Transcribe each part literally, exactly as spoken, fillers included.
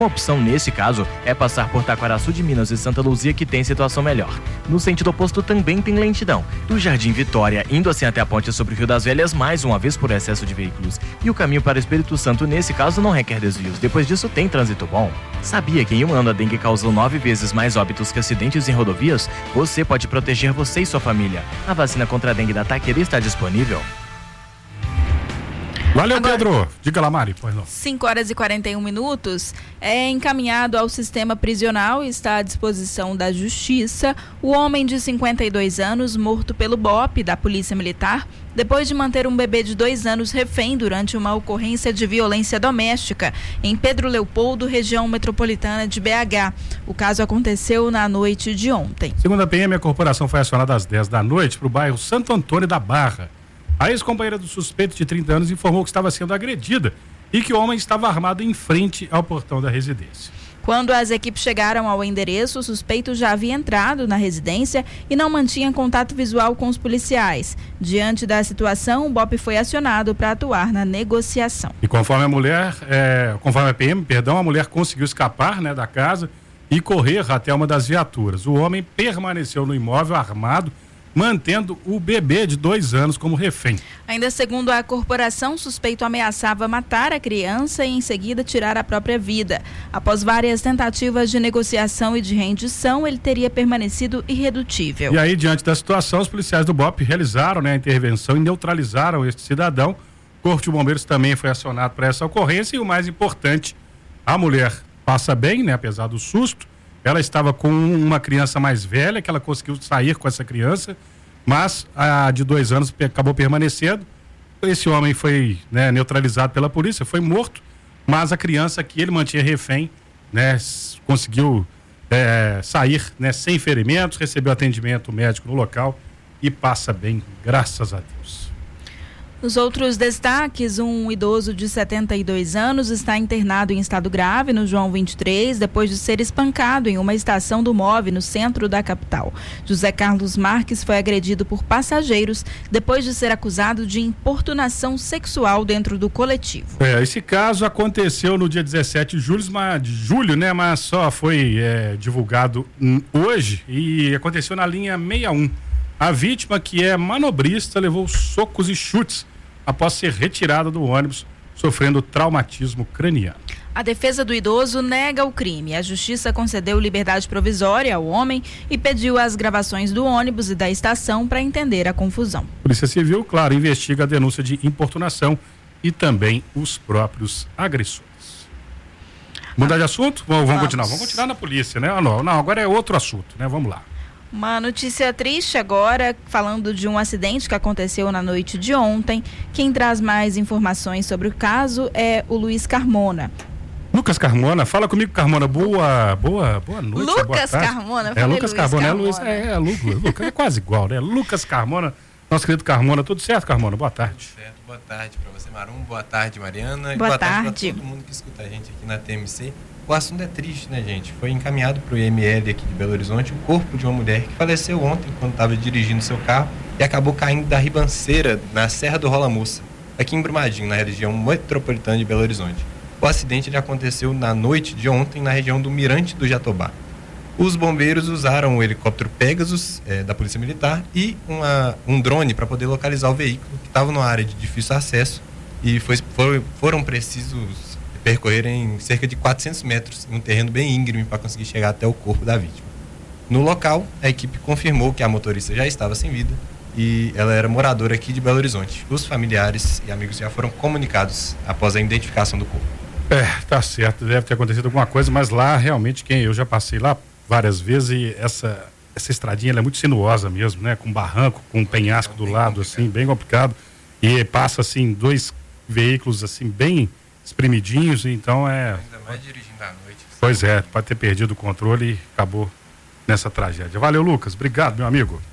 Uma opção nesse caso é passar por Taquaraçu de Minas e Santa Luzia, que tem situação melhor. No sentido oposto também tem lentidão. Do Jardim Vitória, indo assim até a ponte sobre o Rio das Velhas, mais uma vez por excesso de veículos. E o caminho para o Espírito Santo, nesse caso, não requer desvios. Depois disso, tem trânsito bom. Sabia que em um ano a dengue causou nove vezes mais óbitos que acidentes em rodovias? Você pode proteger você e sua família. A vacina contra a dengue da Taquera está disponível. Valeu, Agora, Pedro. Diga lá, Mari. Pois não. cinco horas e quarenta e um minutos. É encaminhado ao sistema prisional e está à disposição da Justiça o homem de cinquenta e dois anos morto pelo B O P da Polícia Militar depois de manter um bebê de dois anos refém durante uma ocorrência de violência doméstica em Pedro Leopoldo, região metropolitana de B H. O caso aconteceu na noite de ontem. Segundo a P M, a corporação foi acionada às dez da noite para o bairro Santo Antônio da Barra. A ex-companheira do suspeito de trinta anos informou que estava sendo agredida e que o homem estava armado em frente ao portão da residência. Quando as equipes chegaram ao endereço, o suspeito já havia entrado na residência e não mantinha contato visual com os policiais. Diante da situação, o B O P foi acionado para atuar na negociação. E conforme a mulher, é, conforme a P M, perdão, a mulher conseguiu escapar, né, da casa e correr até uma das viaturas. O homem permaneceu no imóvel armado, mantendo o bebê de dois anos como refém. Ainda segundo a corporação, o suspeito ameaçava matar a criança e em seguida tirar a própria vida. Após várias tentativas de negociação e de rendição, ele teria permanecido irredutível. E aí, diante da situação, os policiais do B O P realizaram, né, a intervenção e neutralizaram este cidadão. O Corpo de Bombeiros também foi acionado para essa ocorrência e o mais importante, a mulher passa bem, né, apesar do susto. Ela estava com uma criança mais velha, que ela conseguiu sair com essa criança, mas a de dois anos acabou permanecendo. Esse homem foi, né, neutralizado pela polícia, foi morto, mas a criança que ele mantinha refém, né, conseguiu é, sair, né, sem ferimentos, recebeu atendimento médico no local e passa bem, graças a Deus. Nos outros destaques, um idoso de setenta e dois anos está internado em estado grave no João vinte e três, depois de ser espancado em uma estação do MOVE no centro da capital. José Carlos Marques foi agredido por passageiros depois de ser acusado de importunação sexual dentro do coletivo. É, esse caso aconteceu no dia dezessete de julho, mas, de julho, né, mas só foi é, divulgado hum, hoje e aconteceu na linha sessenta e um. A vítima, que é manobrista, levou socos e chutes após ser retirada do ônibus, sofrendo traumatismo craniano. A defesa do idoso nega o crime. A justiça concedeu liberdade provisória ao homem e pediu as gravações do ônibus e da estação para entender a confusão. Polícia Civil, claro, investiga a denúncia de importunação e também os próprios agressores. Mudar de assunto? Vamos, vamos continuar. Vamos continuar na polícia, né? Não, não, agora é outro assunto, né? Vamos lá. Uma notícia triste agora, falando de um acidente que aconteceu na noite de ontem. Quem traz mais informações sobre o caso é o Luiz Carmona. Lucas Carmona, fala comigo, Carmona. Boa, boa, boa noite. Lucas boa tarde. Carmona, é Lucas Luiz Carmona, Carmona. é Luiz, é, é Lucas, Lucas, é quase igual, né? Lucas Carmona, nosso querido Carmona, tudo certo, Carmona? Boa tarde. Tudo certo, boa tarde para você, Marum, boa tarde, Mariana. Boa, e boa tarde. tarde para todo mundo que escuta a gente aqui na T M C. O assunto é triste, né, gente? Foi encaminhado para o I M L aqui de Belo Horizonte o corpo de uma mulher que faleceu ontem quando estava dirigindo seu carro e acabou caindo da ribanceira na Serra do Rola Moça, aqui em Brumadinho, na região metropolitana de Belo Horizonte. O acidente ele aconteceu na noite de ontem na região do Mirante do Jatobá. Os bombeiros usaram o helicóptero Pegasus é, da Polícia Militar e uma, um drone para poder localizar o veículo que estava numa área de difícil acesso e foi, foi, foram precisos percorrer em cerca de quatrocentos metros em um terreno bem íngreme para conseguir chegar até o corpo da vítima. No local, a equipe confirmou que a motorista já estava sem vida e ela era moradora aqui de Belo Horizonte. Os familiares e amigos já foram comunicados após a identificação do corpo. É, tá certo, deve ter acontecido alguma coisa, mas lá realmente, quem eu já passei lá várias vezes e essa, essa estradinha ela é muito sinuosa mesmo, né? Com barranco, com um penhasco é, do lado, complicado. assim, bem complicado. E passa, assim, dois veículos, assim, bem espremidinhos, então é... Ainda mais dirigindo à noite. Pois é, pode ter perdido o controle e acabou nessa tragédia. Valeu, Lucas. Obrigado, meu amigo.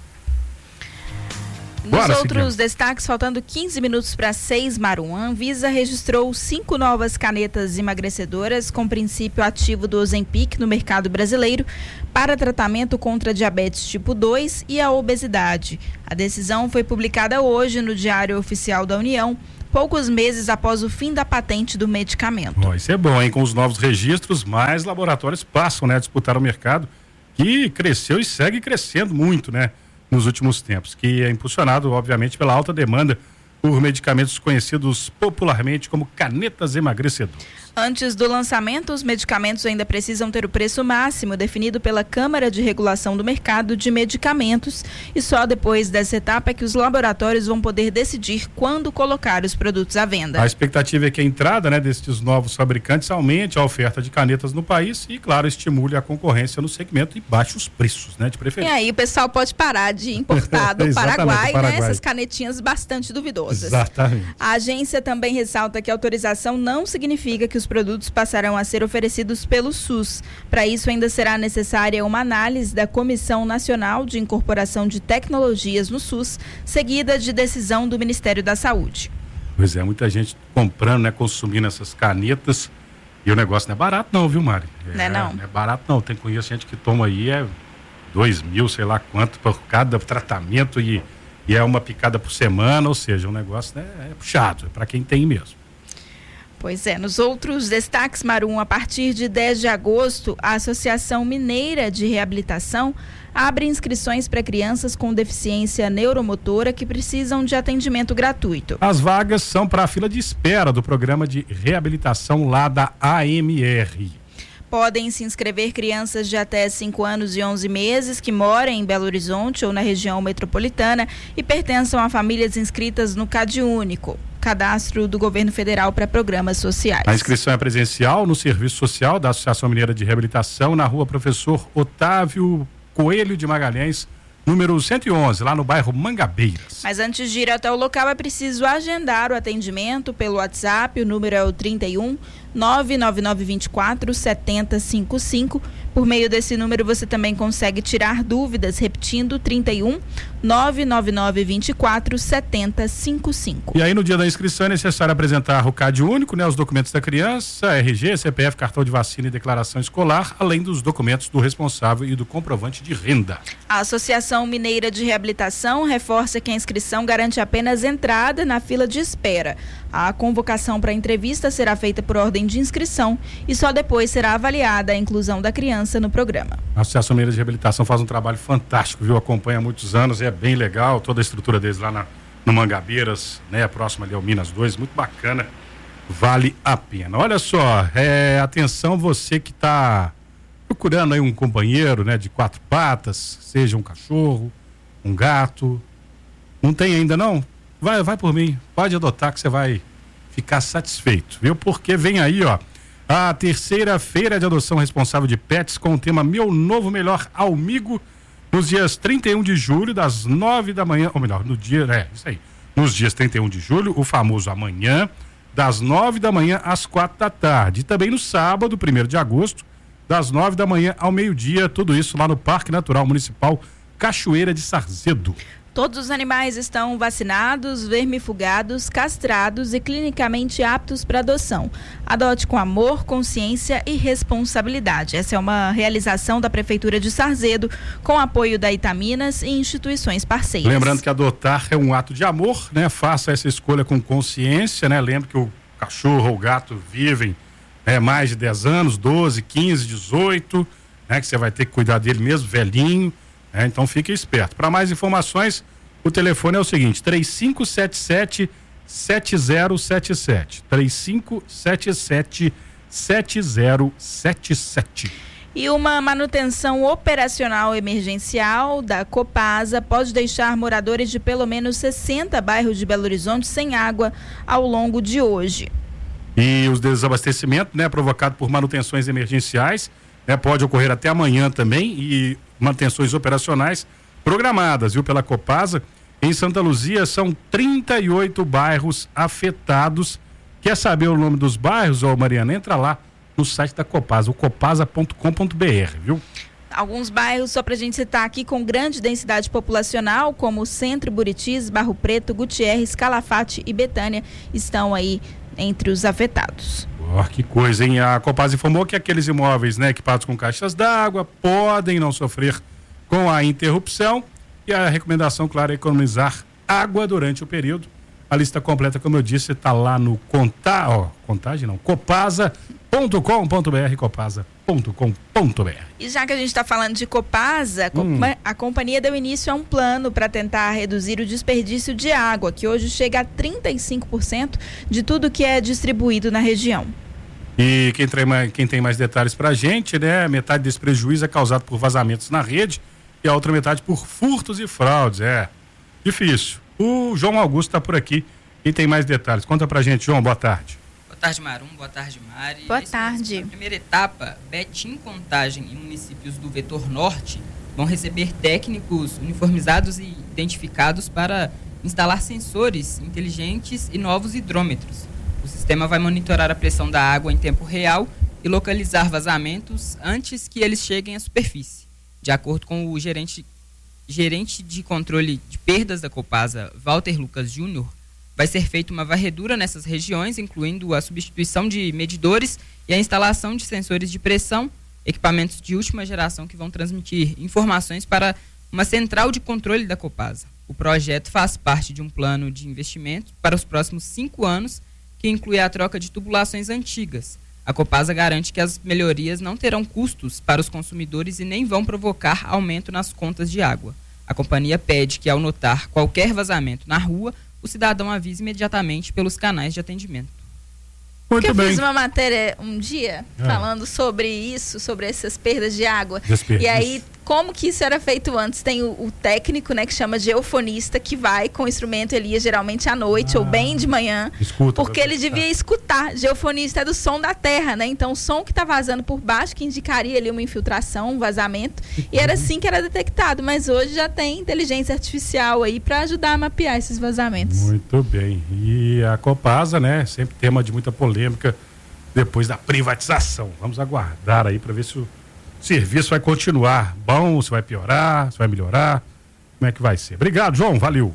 Nos Bora, outros seguimos. destaques, faltando quinze minutos para seis, Marum, a Anvisa registrou cinco novas canetas emagrecedoras com princípio ativo do Ozempic no mercado brasileiro para tratamento contra diabetes tipo dois e a obesidade. A decisão foi publicada hoje no Diário Oficial da União. poucos meses após o fim da patente do medicamento. Oh, isso é bom, hein? Com os novos registros, mais laboratórios passam, né, a disputar o mercado, que cresceu e segue crescendo muito, né, nos últimos tempos, que é impulsionado, obviamente, pela alta demanda por medicamentos conhecidos popularmente como canetas emagrecedoras. Antes do lançamento, os medicamentos ainda precisam ter o preço máximo definido pela Câmara de Regulação do Mercado de Medicamentos e só depois dessa etapa é que os laboratórios vão poder decidir quando colocar os produtos à venda. A expectativa é que a entrada, né, desses novos fabricantes aumente a oferta de canetas no país e, claro, estimule a concorrência no segmento e baixe os preços, né, de preferência. E aí o pessoal pode parar de importar do Paraguai, Paraguai, né, essas canetinhas bastante duvidosas. Exatamente. A agência também ressalta que a autorização não significa que os produtos passarão a ser oferecidos pelo SUS. Para isso, ainda será necessária uma análise da Comissão Nacional de Incorporação de Tecnologias no SUS, seguida de decisão do Ministério da Saúde. Pois é, muita gente comprando, né, consumindo essas canetas e o negócio não é barato não, viu, Mari? É, não é não? Não é barato não, tem conheço gente que toma aí é dois mil, sei lá quanto por cada tratamento e, e é uma picada por semana, ou seja, o negócio, né, é puxado, é para quem tem mesmo. Pois é, nos outros destaques, Marum, a partir de dez de agosto, a Associação Mineira de Reabilitação abre inscrições para crianças com deficiência neuromotora que precisam de atendimento gratuito. As vagas são para a fila de espera do programa de reabilitação lá da A M R. Podem se inscrever crianças de até cinco anos e onze meses que moram em Belo Horizonte ou na região metropolitana e pertençam a famílias inscritas no CadÚnico, cadastro do governo federal para programas sociais. A inscrição é presencial no Serviço Social da Associação Mineira de Reabilitação, na rua Professor Otávio Coelho de Magalhães, número cento e onze, lá no bairro Mangabeiras. Mas antes de ir até o local é preciso agendar o atendimento pelo WhatsApp, o número é o trinta e um, nove nove nove dois quatro, sete zero cinco cinco. Por meio desse número você também consegue tirar dúvidas, repetindo trinta e um, nove nove nove dois quatro, sete zero cinco cinco. E aí no dia da inscrição é necessário apresentar o CadÚnico, né, os documentos da criança, R G, C P F, cartão de vacina e declaração escolar, além dos documentos do responsável e do comprovante de renda. A Associação Mineira de Reabilitação reforça que a inscrição garante apenas entrada na fila de espera. A convocação para a entrevista será feita por ordem de inscrição e só depois será avaliada a inclusão da criança no programa. A Associação Mineira de Reabilitação faz um trabalho fantástico, viu? Acompanha há muitos anos, é bem legal, toda a estrutura deles lá na, no Mangabeiras, né? Próximo ali ao Minas dois, muito bacana, vale a pena. Olha só, é, atenção você que está procurando aí um companheiro, né? De quatro patas, seja um cachorro, um gato, não tem ainda não? Vai, vai por mim, pode adotar que você vai ficar satisfeito, viu? Porque vem aí, ó, a terceira feira de adoção responsável de pets com o tema Meu Novo Melhor Amigo, nos dias trinta e um de julho, das nove da manhã, ou melhor, no dia, é, isso aí, nos dias trinta e um de julho, o famoso amanhã, das nove da manhã às quatro da tarde. E também no sábado, primeiro de agosto, das nove da manhã ao meio-dia, tudo isso lá no Parque Natural Municipal Cachoeira de Sarzedo. Todos os animais estão vacinados, vermifugados, castrados e clinicamente aptos para adoção. Adote com amor, consciência e responsabilidade. Essa é uma realização da Prefeitura de Sarzedo, com apoio da Itaminas e instituições parceiras. Lembrando que adotar é um ato de amor, né? Faça essa escolha com consciência, né? Lembre que o cachorro ou o gato vivem, né, mais de dez anos, doze, quinze, dezoito, né? Que você vai ter que cuidar dele mesmo, velhinho. É, então fique esperto. Para mais informações, o telefone é o seguinte: três cinco sete sete, sete zero sete sete. três cinco sete sete, sete zero sete sete. E uma manutenção operacional emergencial da Copasa pode deixar moradores de pelo menos sessenta bairros de Belo Horizonte sem água ao longo de hoje. E os desabastecimentos, né, provocado por manutenções emergenciais, né, pode ocorrer até amanhã também, e manutenções operacionais programadas, viu, pela Copasa. Em Santa Luzia são trinta e oito bairros afetados. Quer saber o nome dos bairros, ô Mariana? Entra lá no site da Copasa, o copasa ponto com ponto b r, viu? Alguns bairros, só pra gente citar aqui, com grande densidade populacional, como Centro, Buritis, Barro Preto, Gutierrez, Calafate e Betânia, estão aí entre os afetados. Oh, que coisa, hein? A Copasa informou que aqueles imóveis, né, equipados com caixas d'água podem não sofrer com a interrupção, e a recomendação, claro, é economizar água durante o período. A lista completa, como eu disse, está lá no conta, ó, contagem não, copasa ponto com ponto br, copasa ponto com ponto br. E já que a gente está falando de Copasa, hum. a companhia deu início a um plano para tentar reduzir o desperdício de água, que hoje chega a trinta e cinco por cento de tudo que é distribuído na região. E quem tem mais, quem tem mais detalhes para a gente, né? Metade desse prejuízo é causado por vazamentos na rede e a outra metade por furtos e fraudes. É difícil. O João Augusto está por aqui e tem mais detalhes. Conta pra gente, João. Boa tarde. Boa tarde, Marum. Boa tarde, Mari. Boa tarde. Na primeira etapa, Betim, Contagem e municípios do Vetor Norte vão receber técnicos uniformizados e identificados para instalar sensores inteligentes e novos hidrômetros. O sistema vai monitorar a pressão da água em tempo real e localizar vazamentos antes que eles cheguem à superfície. De acordo com o gerente, gerente de controle de perdas da Copasa, Walter Lucas Júnior, vai ser feita uma varredura nessas regiões, incluindo a substituição de medidores e a instalação de sensores de pressão, equipamentos de última geração que vão transmitir informações para uma central de controle da Copasa. O projeto faz parte de um plano de investimento para os próximos cinco anos, que inclui a troca de tubulações antigas. A Copasa garante que as melhorias não terão custos para os consumidores e nem vão provocar aumento nas contas de água. A companhia pede que, ao notar qualquer vazamento na rua, o cidadão avise imediatamente pelos canais de atendimento. Muito Porque eu bem. fiz uma matéria um dia é. falando sobre isso, sobre essas perdas de água. Desperdício. E aí, como que isso era feito antes? Tem o, o técnico, né, que chama geofonista, que vai com o instrumento, ele ia geralmente à noite ah, ou bem de manhã. Escuta, porque ele devia escutar. Geofonista é do som da terra, né? Então, o som que está vazando por baixo, que indicaria ali uma infiltração, um vazamento. E era assim que era detectado. Mas hoje já tem inteligência artificial aí para ajudar a mapear esses vazamentos. Muito bem. E a Copasa, né? Sempre tema de muita polêmica depois da privatização. Vamos aguardar aí para ver se o serviço vai continuar bom, se vai piorar, se vai melhorar, como é que vai ser. Obrigado, João, valeu.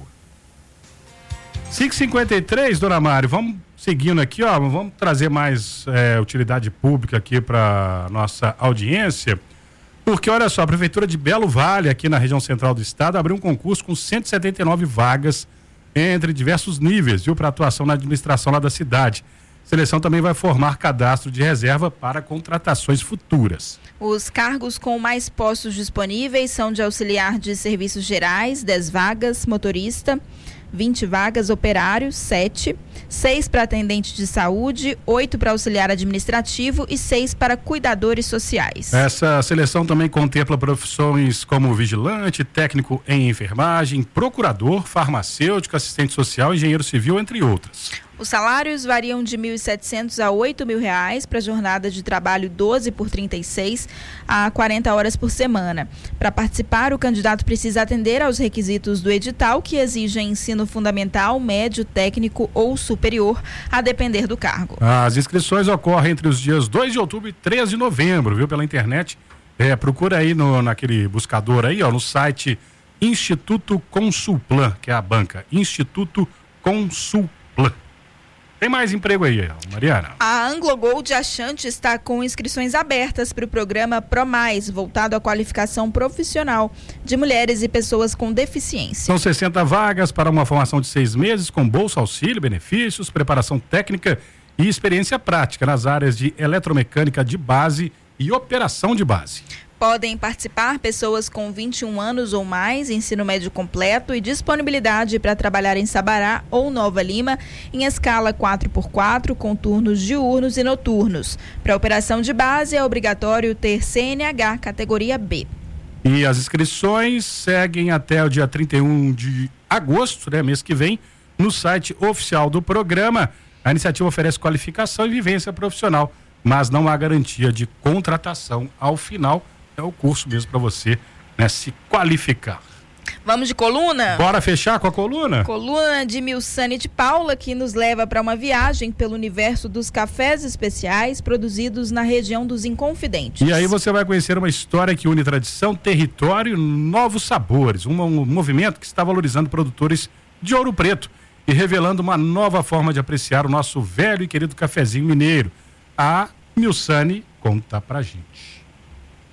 cinco e cinquenta e três, dona Mari, vamos seguindo aqui, ó, vamos trazer mais é, utilidade pública aqui para nossa audiência, porque olha só, a Prefeitura de Belo Vale, aqui na região central do estado, abriu um concurso com cento e setenta e nove vagas entre diversos níveis, viu, para atuação na administração lá da cidade. A seleção também vai formar cadastro de reserva para contratações futuras. Os cargos com mais postos disponíveis são de auxiliar de serviços gerais, dez vagas, motorista, vinte vagas, operário, sete, seis para atendente de saúde, oito para auxiliar administrativo e seis para cuidadores sociais. Essa seleção também contempla profissões como vigilante, técnico em enfermagem, procurador, farmacêutico, assistente social, engenheiro civil, entre outras. Os salários variam de mil e setecentos a oito mil reais para jornada de trabalho doze por trinta e seis a quarenta horas por semana. Para participar, o candidato precisa atender aos requisitos do edital, que exigem ensino fundamental, médio, técnico ou superior, a depender do cargo. As inscrições ocorrem entre os dias dois de outubro e três de novembro, viu, pela internet. É, procura aí no, naquele buscador aí, ó, no site Instituto Consulplan, que é a banca, Instituto Consulplan. Tem mais emprego aí, Mariana? A AngloGold Achante está com inscrições abertas para o programa ProMais, voltado à qualificação profissional de mulheres e pessoas com deficiência. São sessenta vagas para uma formação de seis meses com bolsa auxílio, benefícios, preparação técnica e experiência prática nas áreas de eletromecânica de base e operação de base. Podem participar pessoas com vinte e um anos ou mais, ensino médio completo e disponibilidade para trabalhar em Sabará ou Nova Lima em escala quatro por quatro, com turnos diurnos e noturnos. Para a operação de base é obrigatório ter C N H categoria B. E as inscrições seguem até o dia trinta e um de agosto, né, mês que vem, no site oficial do programa. A iniciativa oferece qualificação e vivência profissional, mas não há garantia de contratação ao final. É o curso mesmo para você, né, se qualificar. Vamos de coluna? Bora fechar com a coluna? Coluna de Milsane de Paula, que nos leva para uma viagem pelo universo dos cafés especiais produzidos na região dos Inconfidentes. E aí você vai conhecer uma história que une tradição, território e novos sabores. Um, um movimento que está valorizando produtores de Ouro Preto e revelando uma nova forma de apreciar o nosso velho e querido cafezinho mineiro. A Milsane conta pra gente.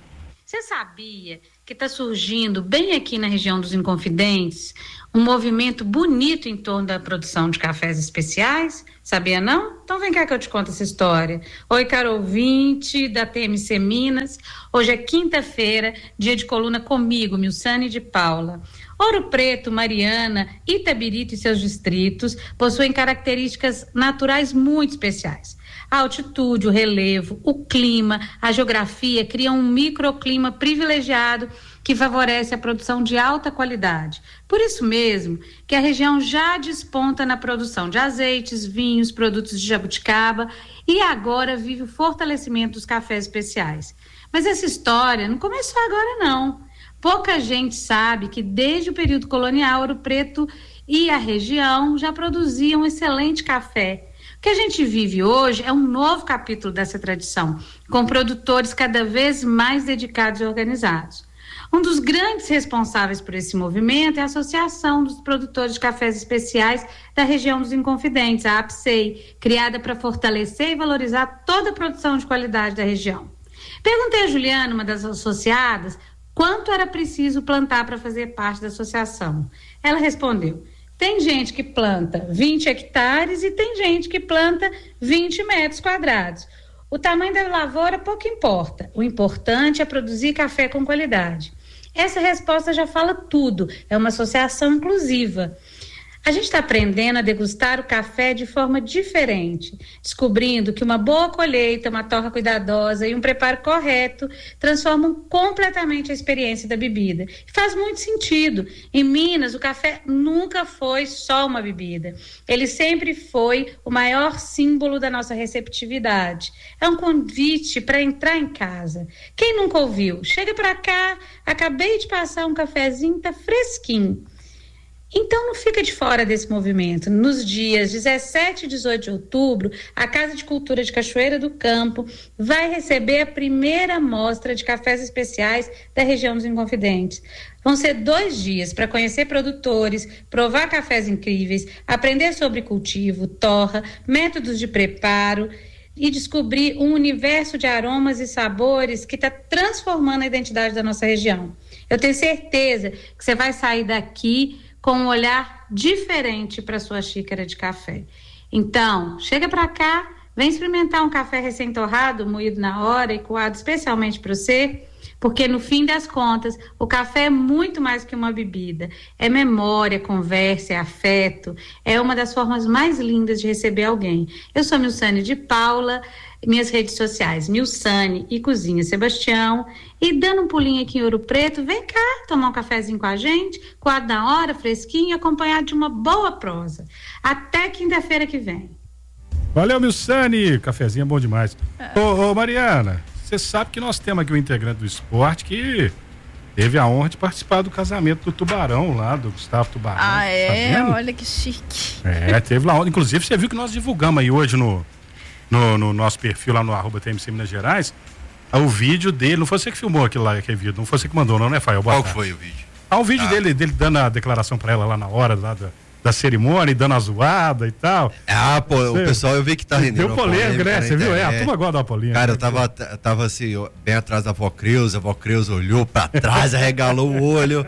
Você sabia que está surgindo bem aqui na região dos Inconfidentes um movimento bonito em torno da produção de cafés especiais? Sabia não? Então vem cá que eu te conto essa história. Oi, caro ouvinte da T M C Minas. Hoje é quinta-feira, dia de coluna comigo, Milsane de Paula. Ouro Preto, Mariana, Itabirito e seus distritos possuem características naturais muito especiais. A altitude, o relevo, o clima, a geografia criam um microclima privilegiado que favorece a produção de alta qualidade. Por isso mesmo que a região já desponta na produção de azeites, vinhos, produtos de jabuticaba e agora vive o fortalecimento dos cafés especiais. Mas essa história não começou agora não. Pouca gente sabe que desde o período colonial, Ouro Preto e a região já produziam excelente café. O que a gente vive hoje é um novo capítulo dessa tradição, com produtores cada vez mais dedicados e organizados. Um dos grandes responsáveis por esse movimento é a Associação dos Produtores de Cafés Especiais da região dos Inconfidentes, a APSEI, criada para fortalecer e valorizar toda a produção de qualidade da região. Perguntei a Juliana, uma das associadas, quanto era preciso plantar para fazer parte da associação. Ela respondeu: tem gente que planta vinte hectares e tem gente que planta vinte metros quadrados. O tamanho da lavoura pouco importa. O importante é produzir café com qualidade. Essa resposta já fala tudo. É uma associação inclusiva. A gente está aprendendo a degustar o café de forma diferente, descobrindo que uma boa colheita, uma torra cuidadosa e um preparo correto transformam completamente a experiência da bebida. E faz muito sentido. Em Minas, o café nunca foi só uma bebida. Ele sempre foi o maior símbolo da nossa receptividade. É um convite para entrar em casa. Quem nunca ouviu? Chega para cá, acabei de passar um cafezinho, tá fresquinho. Então não fica de fora desse movimento. Nos dias dezessete e dezoito de outubro, a Casa de Cultura de Cachoeira do Campo vai receber a primeira mostra de cafés especiais da região dos Inconfidentes. Vão ser dois dias para conhecer produtores, provar cafés incríveis, aprender sobre cultivo, torra, métodos de preparo e descobrir um universo de aromas e sabores que está transformando a identidade da nossa região. Eu tenho certeza que você vai sair daqui com um olhar diferente para sua xícara de café. Então, chega para cá, vem experimentar um café recém-torrado, moído na hora e coado especialmente para você, porque no fim das contas, o café é muito mais que uma bebida. É memória, conversa, é afeto, é uma das formas mais lindas de receber alguém. Eu sou Milsane de Paula, minhas redes sociais, Milsane e Cozinha Sebastião, e dando um pulinho aqui em Ouro Preto, vem cá tomar um cafezinho com a gente, coado na hora, fresquinho, acompanhado de uma boa prosa. Até quinta-feira que vem. Valeu, Milsane, cafezinho é bom demais. É. Ô, ô, Mariana, você sabe que nós temos aqui um integrante do esporte que teve a honra de participar do casamento do Tubarão lá, do Gustavo Tubarão. Ah, é? Tá, olha que chique. É, teve lá, inclusive você viu que nós divulgamos aí hoje no No, no nosso perfil lá no arroba T M C Minas Gerais, o vídeo dele, não foi você que filmou aquilo lá, aquele vídeo, não foi você que mandou não, né, Fael? Qual foi o vídeo? Ah, o vídeo ah. dele, dele dando a declaração pra ela lá na hora lá da, da cerimônia, dando a zoada e tal. Ah, pô, você, o pessoal eu vi que tá rendendo. Deu polêmica, né? Você viu? É, a turma gosta da polêmica. Cara, eu tava, tava assim, bem atrás da avó Creuza, a avó Creuza olhou pra trás, arregalou o olho.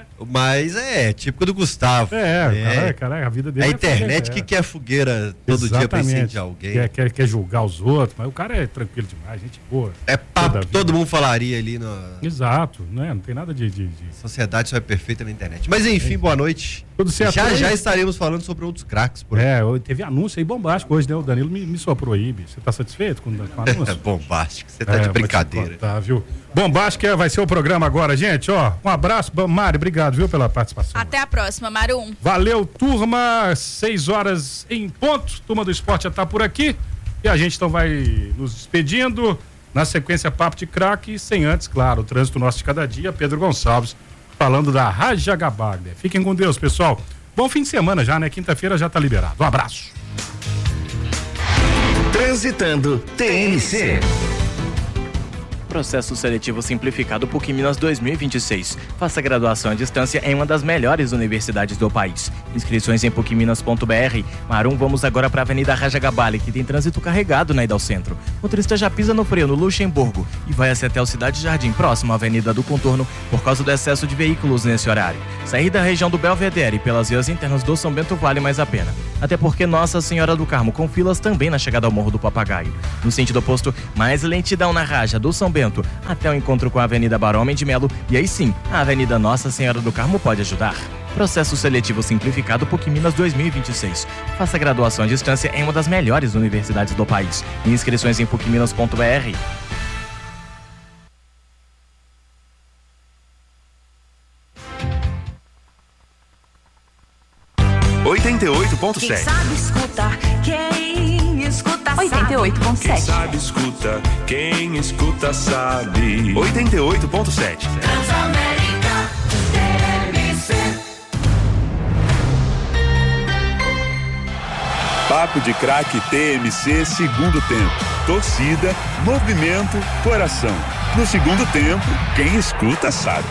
Mas é, típico do Gustavo. É, é. Cara, cara, a vida dele é a internet é que quer fogueira todo Exatamente. dia pra incendiar alguém. Quer, quer, quer julgar os outros, mas o cara é tranquilo demais, gente boa. É papo, todo mundo falaria ali no... Exato, né? Não tem nada de... de, de... Sociedade só é perfeita na internet. Mas enfim, é. boa noite. Tudo certo. Já, já estaremos falando sobre outros craques. Por é, teve anúncio aí bombástico hoje, né? O Danilo me, me soprou aí, você tá satisfeito com, com o anúncio? É bombástico, você tá é, de brincadeira. Tá, viu? Bombástico vai ser o programa agora, gente, ó. Um abraço, Mari, obrigado, viu, pela participação. Até a próxima, Marum. Valeu, turma, seis horas em ponto, turma do esporte já tá por aqui e a gente então vai nos despedindo, na sequência Papo de Craque, sem antes, claro, o trânsito nosso de cada dia, Pedro Gonçalves, falando da Rajagabaglia. Fiquem com Deus, pessoal. Bom fim de semana já, né? Quinta-feira já tá liberado. Um abraço. Transitando T N C. Processo seletivo simplificado PUC Minas dois mil e vinte e seis. Faça graduação à distância em uma das melhores universidades do país. Inscrições em puc minas ponto b r. Marum, vamos agora para a Avenida Raja Gabali, que tem trânsito carregado na ida ao centro. O motorista já pisa no freio no Luxemburgo e vai até o Cidade Jardim, próximo à Avenida do Contorno, por causa do excesso de veículos nesse horário. Sair da região do Belvedere pelas vias internas do São Bento vale mais a pena. Até porque Nossa Senhora do Carmo com filas também na chegada ao Morro do Papagaio. No sentido oposto, mais lentidão na Raja do São Bento até o encontro com a Avenida Barão Mendes de Melo, e aí sim, a Avenida Nossa Senhora do Carmo pode ajudar. Processo seletivo simplificado PUC Minas dois mil e vinte e seis. Faça graduação à distância em uma das melhores universidades do país. Inscrições em puc minas ponto b r. oitenta e oito ponto sete. Quem sabe escuta, quem escuta sabe. oitenta e oito ponto sete. Quem sabe escuta, quem escuta sabe. oitenta e oito ponto sete. Transamérica T M C. Papo de Craque T M C, segundo tempo. Torcida, movimento, coração. No segundo tempo, quem escuta sabe.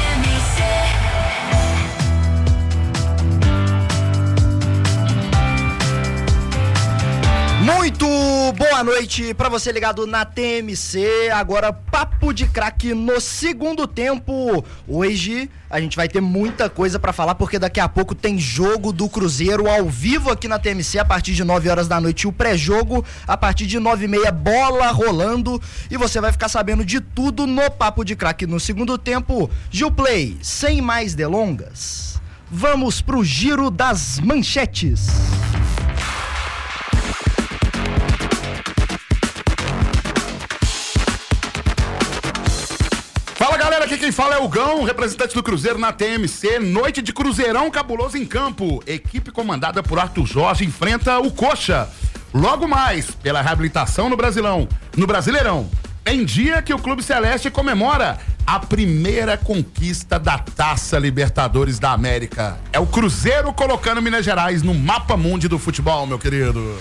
Muito boa noite pra você ligado na T M C. Agora Papo de Craque no segundo tempo. Hoje a gente vai ter muita coisa pra falar, porque daqui a pouco tem jogo do Cruzeiro ao vivo aqui na T M C a partir de nove horas da noite, o pré-jogo a partir de nove e meia, bola rolando, e você vai ficar sabendo de tudo no Papo de Craque no segundo tempo. Gilplay, sem mais delongas, vamos pro giro das manchetes. Fala galera, aqui quem fala é o Gão, representante do Cruzeiro na T M C. Noite de Cruzeirão cabuloso em campo. Equipe comandada por Arthur Jorge enfrenta o Coxa. Logo mais, pela reabilitação no Brasilão, no Brasileirão, em dia que o Clube Celeste comemora a primeira conquista da Taça Libertadores da América. É o Cruzeiro colocando Minas Gerais no mapa mundi do futebol, meu querido.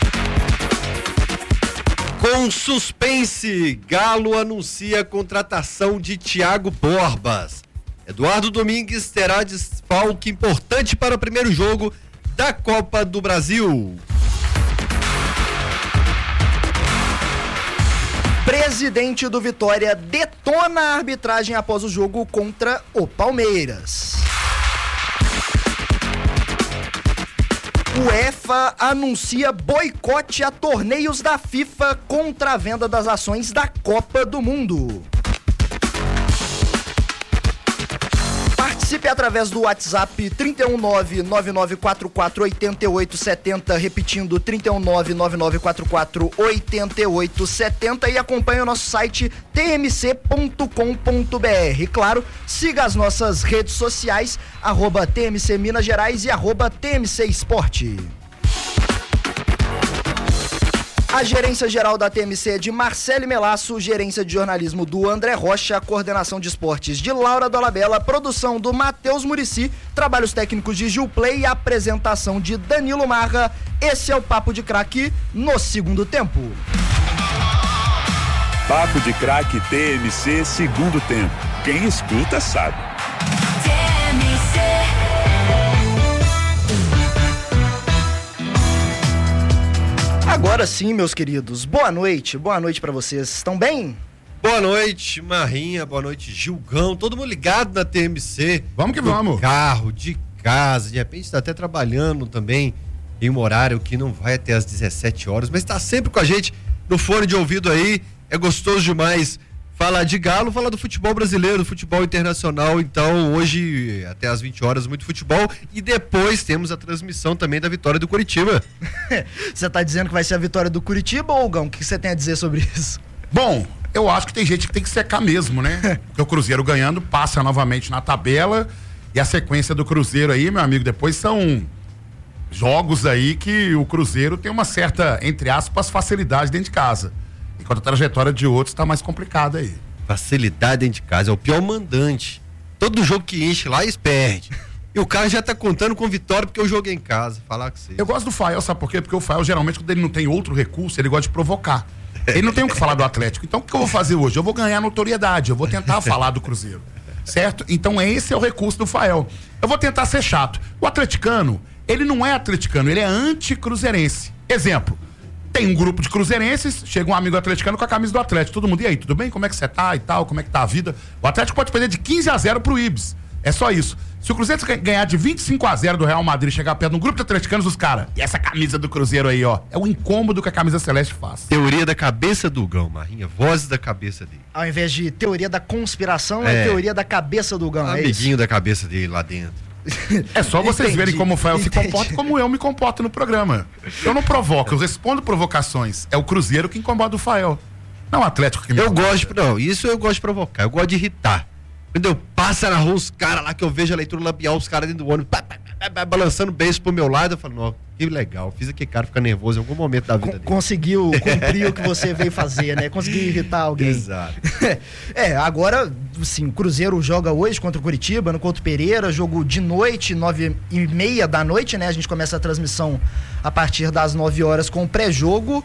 Com suspense, Galo anuncia a contratação de Thiago Borbas. Eduardo Domingues terá desfalque importante para o primeiro jogo da Copa do Brasil. Presidente do Vitória detona a arbitragem após o jogo contra o Palmeiras. UEFA anuncia boicote a torneios da FIFA contra a venda das ações da Copa do Mundo. Participe através do WhatsApp trinta e um nove nove nove quatro quatro oito oito sete zero, repetindo trinta e um nove nove nove quatro quatro oito oito sete zero, e acompanhe o nosso site t m c ponto com ponto b r. E claro, siga as nossas redes sociais, arroba T M C Minas Gerais e arroba T M C Esporte. A gerência geral da T M C é de Marcele Melasso, gerência de jornalismo do André Rocha, coordenação de esportes de Laura Dolabella, produção do Matheus Murici, trabalhos técnicos de Gilplay e apresentação de Danilo Marra. Esse é o Papo de Craque no segundo tempo. Papo de Craque T M C, segundo tempo. Quem escuta sabe. T M C. Agora sim, meus queridos, boa noite, boa noite pra vocês, estão bem? Boa noite, Marrinha, boa noite, Gilgão, todo mundo ligado na T M C. Vamos que vamos. De carro, de casa, de repente está até trabalhando também em um horário que não vai até às dezessete horas, mas está sempre com a gente no fone de ouvido aí, é gostoso demais falar de Galo, falar do futebol brasileiro, do futebol internacional. Então hoje até às vinte horas muito futebol, e depois temos a transmissão também da vitória do Curitiba. Você tá dizendo que vai ser a vitória do Curitiba, ou Gão? O que você tem a dizer sobre isso? Bom, eu acho que tem gente que tem que secar mesmo, né? Porque o Cruzeiro ganhando passa novamente na tabela, e a sequência do Cruzeiro aí, meu amigo, depois são jogos aí que o Cruzeiro tem uma certa, entre aspas, facilidade dentro de casa. Enquanto a trajetória de outros tá mais complicada aí. Facilidade dentro de casa, é o pior mandante. Todo jogo que enche lá, eles perdem. E o cara já tá contando com vitória porque eu joguei em casa. Falar com você. Eu gosto do Fael, sabe por quê? Porque o Fael, geralmente, quando ele não tem outro recurso, ele gosta de provocar. Ele não tem o que falar do Atlético. Então o que eu vou fazer hoje? Eu vou ganhar notoriedade, eu vou tentar falar do Cruzeiro. Certo? Então esse é o recurso do Fael. Eu vou tentar ser chato. O atleticano, ele não é atleticano, ele é anticruzeirense. Exemplo, tem um grupo de cruzeirenses, chega um amigo atleticano com a camisa do Atlético. Todo mundo, e aí, tudo bem? Como é que você tá e tal? Como é que tá a vida? O Atlético pode perder de quinze a zero pro Ibis. É só isso. Se o Cruzeiro ganhar de vinte e cinco a zero do Real Madrid e chegar perto de um grupo de atleticanos, os caras, e essa camisa do Cruzeiro aí, ó, é o incômodo que a camisa celeste faz. Teoria da cabeça do Gão, Marrinha. Vozes da cabeça dele. Ao invés de teoria da conspiração, é, é teoria da cabeça do Gão. Amiguinho é da cabeça dele lá dentro. É só vocês Entendi, verem como o Fael se entendi. comporta e como eu me comporto no programa. Eu não provoco, eu respondo provocações. É o Cruzeiro que incomoda o Fael. Não o Atlético que me Eu incomoda. gosto, não, isso eu gosto de provocar, eu gosto de irritar. Quando eu passo na rua, os caras lá que eu vejo a leitura labial, os caras dentro do ônibus, pá, pá, pá, pá, balançando beijo pro meu lado, eu falo, não, que legal, fiz aquele cara ficar nervoso em algum momento da vida Con- dele. Conseguiu cumprir o que você veio fazer, né? Conseguiu irritar alguém. Exato. É, agora, sim, o Cruzeiro joga hoje contra o Curitiba, no Couto Pereira, jogo de noite, nove e meia da noite, né? A gente começa a transmissão a partir das nove horas com o pré-jogo.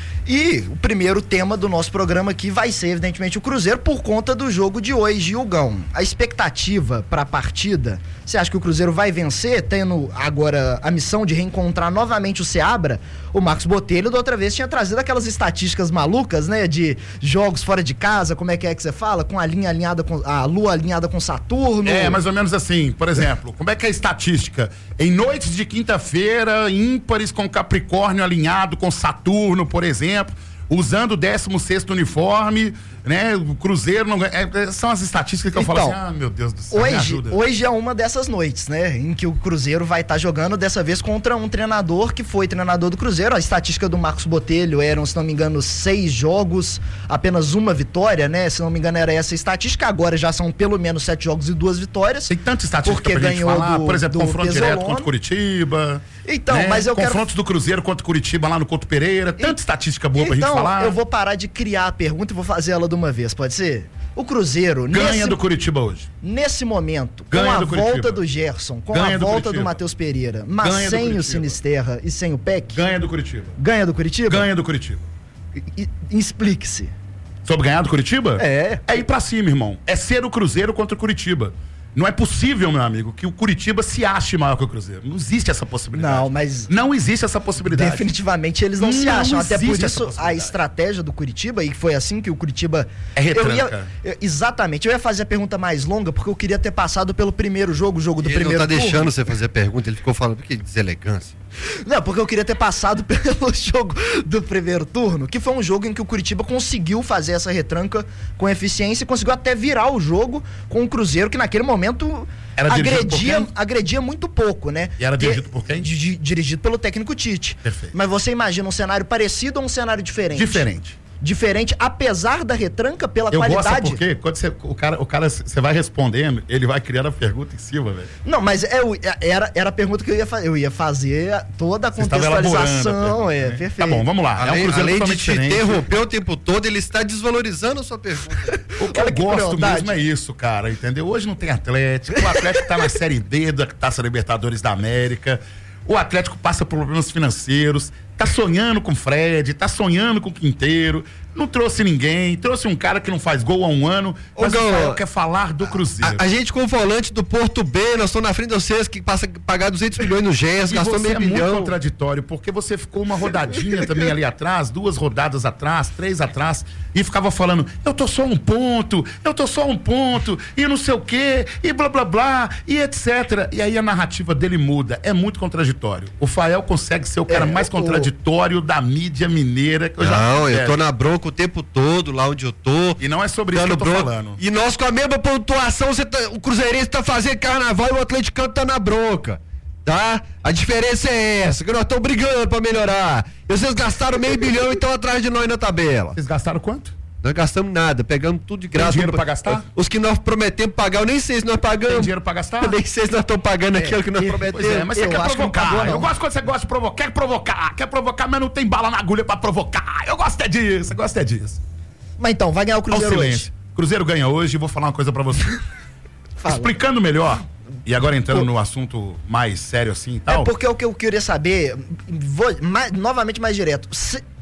E o primeiro tema do nosso programa aqui vai ser, evidentemente, o Cruzeiro por conta do jogo de hoje, Hugão. A expectativa para a partida, você acha que o Cruzeiro vai vencer, tendo agora a missão de reencontrar novamente o Seabra? O Marcos Botelho, da outra vez, tinha trazido aquelas estatísticas malucas, né? De jogos fora de casa, como é que é que você fala? Com a linha alinhada com a lua alinhada com Saturno. É, mais ou menos assim. Por exemplo, como é que é a estatística? Em noites de quinta-feira, ímpares com Capricórnio alinhado com Saturno, por exemplo, usando o décimo sexto uniforme, né? O Cruzeiro não ganha. É, são as estatísticas que eu Então, falo assim, ah, meu Deus do céu, me Hoje, ajuda. hoje é uma dessas noites, né? Em que o Cruzeiro vai estar jogando, dessa vez contra um treinador que foi treinador do Cruzeiro. A estatística do Marcos Botelho eram, se não me engano, seis jogos, apenas uma vitória, né? Se não me engano, era essa a estatística. Agora já são pelo menos sete jogos e duas vitórias. Tem tanta estatística porque pra gente ganhou falar. do- Por exemplo, do confronto Pesolano. direto contra o Curitiba. Então, né? mas eu quero- Confrontos do Cruzeiro contra o Curitiba lá no Couto Pereira. Tanta estatística boa pra gente Então, falar. eu vou parar de criar a pergunta e vou fazer ela de uma vez, pode ser? O Cruzeiro, Ganha nesse, do Curitiba hoje. nesse momento, Ganha com a do Curitiba. volta do Gerson, com Ganha a do volta do, Curitiba. Matheus Pereira, mas Ganha do sem o Curitiba. Sinisterra e sem o P E C, Ganha do Curitiba. ganha do Curitiba? Ganha do Curitiba. E- e- Explique-se. Sobre ganhar do Curitiba? É. É ir pra cima, irmão. É ser o Cruzeiro contra o Curitiba. Não é possível, meu amigo, que o Curitiba se ache maior que o Cruzeiro. Não existe essa possibilidade. Não, mas Não existe essa possibilidade. definitivamente eles não, se Não acham. Até por existe essa isso a possibilidade. estratégia do Curitiba, e foi assim que o Curitiba. É retranca. Eu ia, eu- exatamente. Eu ia fazer a pergunta mais longa, porque eu queria ter passado pelo primeiro jogo, o jogo do Ele não primeiro tá turno. deixando você fazer a pergunta, ele ficou falando, que deselegância. Não, porque eu queria ter passado pelo jogo do primeiro turno, que foi um jogo em que o Curitiba conseguiu fazer essa retranca com eficiência e conseguiu até virar o jogo com o Cruzeiro, que naquele momento Era dirigido por agredia, quem? agredia muito pouco, né? E era Que- dirigido por quem? di- di- dirigido pelo técnico Tite. Perfeito. Mas você imagina um cenário parecido ou um cenário diferente? Diferente. Diferente, apesar da retranca, pela Eu gosto, qualidade. sabe por quê? Quando você, o cara, o cara, você vai respondendo, ele vai criando a pergunta em cima, velho. Não, mas é, o- é- era, era a pergunta que eu ia fazer. Eu ia fazer toda a Você estava elaborando a contextualização. pergunta, É, né? perfeito. Tá bom, vamos lá. é um Além, Cruzeiro além de totalmente te diferente. interromper o tempo todo, ele está desvalorizando a sua pergunta. O que eu Olha que gosto crueldade. mesmo é isso, cara, entendeu? Hoje não tem Atlético, o Atlético tá na Série D da Taça Libertadores da América, o Atlético passa por problemas financeiros, tá sonhando com o Fred, tá sonhando com o Quinteiro, não trouxe ninguém, trouxe um cara que não faz gol há um ano, mas Ô, o Gão, Rafael quer falar do Cruzeiro. A, a gente com o volante do Porto B, nós estamos na frente de vocês, que passa a pagar duzentos milhões no G E S, E gastou você meio é muito bilhão. contraditório, porque você ficou uma rodadinha também ali atrás, duas rodadas atrás, três atrás, e ficava falando, eu tô só um ponto, eu tô só um ponto, e não sei o quê, e blá blá blá, e etcétera. E aí a narrativa dele muda, é muito contraditório. O Fael consegue ser o cara É, mais o- contraditório da mídia mineira que eu já Não, vi. eu tô na bronca o tempo todo, lá onde eu tô. E não é sobre isso que eu tô bronca. falando. E nós com a mesma pontuação, você tá- o Cruzeirense tá fazendo carnaval e o atleticano tá na bronca. Tá? A diferença é essa, que nós estamos brigando pra melhorar. E vocês gastaram meio bilhão e estão atrás de nós na tabela. Vocês gastaram quanto? Nós gastamos nada, pegamos tudo de graça. dinheiro pra gastar? Os que nós prometemos pagar, eu nem sei se nós pagamos. Tem dinheiro pra gastar? Eu nem sei se nós estamos pagando aquilo que nós e- prometemos. Pois é, mas você Eu quer acho que não provocar. pagou, não. Eu gosto quando você gosta de provocar. Quer provocar, quer provocar, mas não tem bala na agulha pra provocar. Eu gosto é disso, eu gosto é disso. Mas então, vai ganhar o Ao Cruzeiro silêncio. hoje. Cruzeiro ganha hoje e vou falar uma coisa pra você. Fala. Explicando melhor, e agora entrando no assunto mais sério assim e tal. É porque o que eu queria saber, vou mais- novamente mais direto. Se-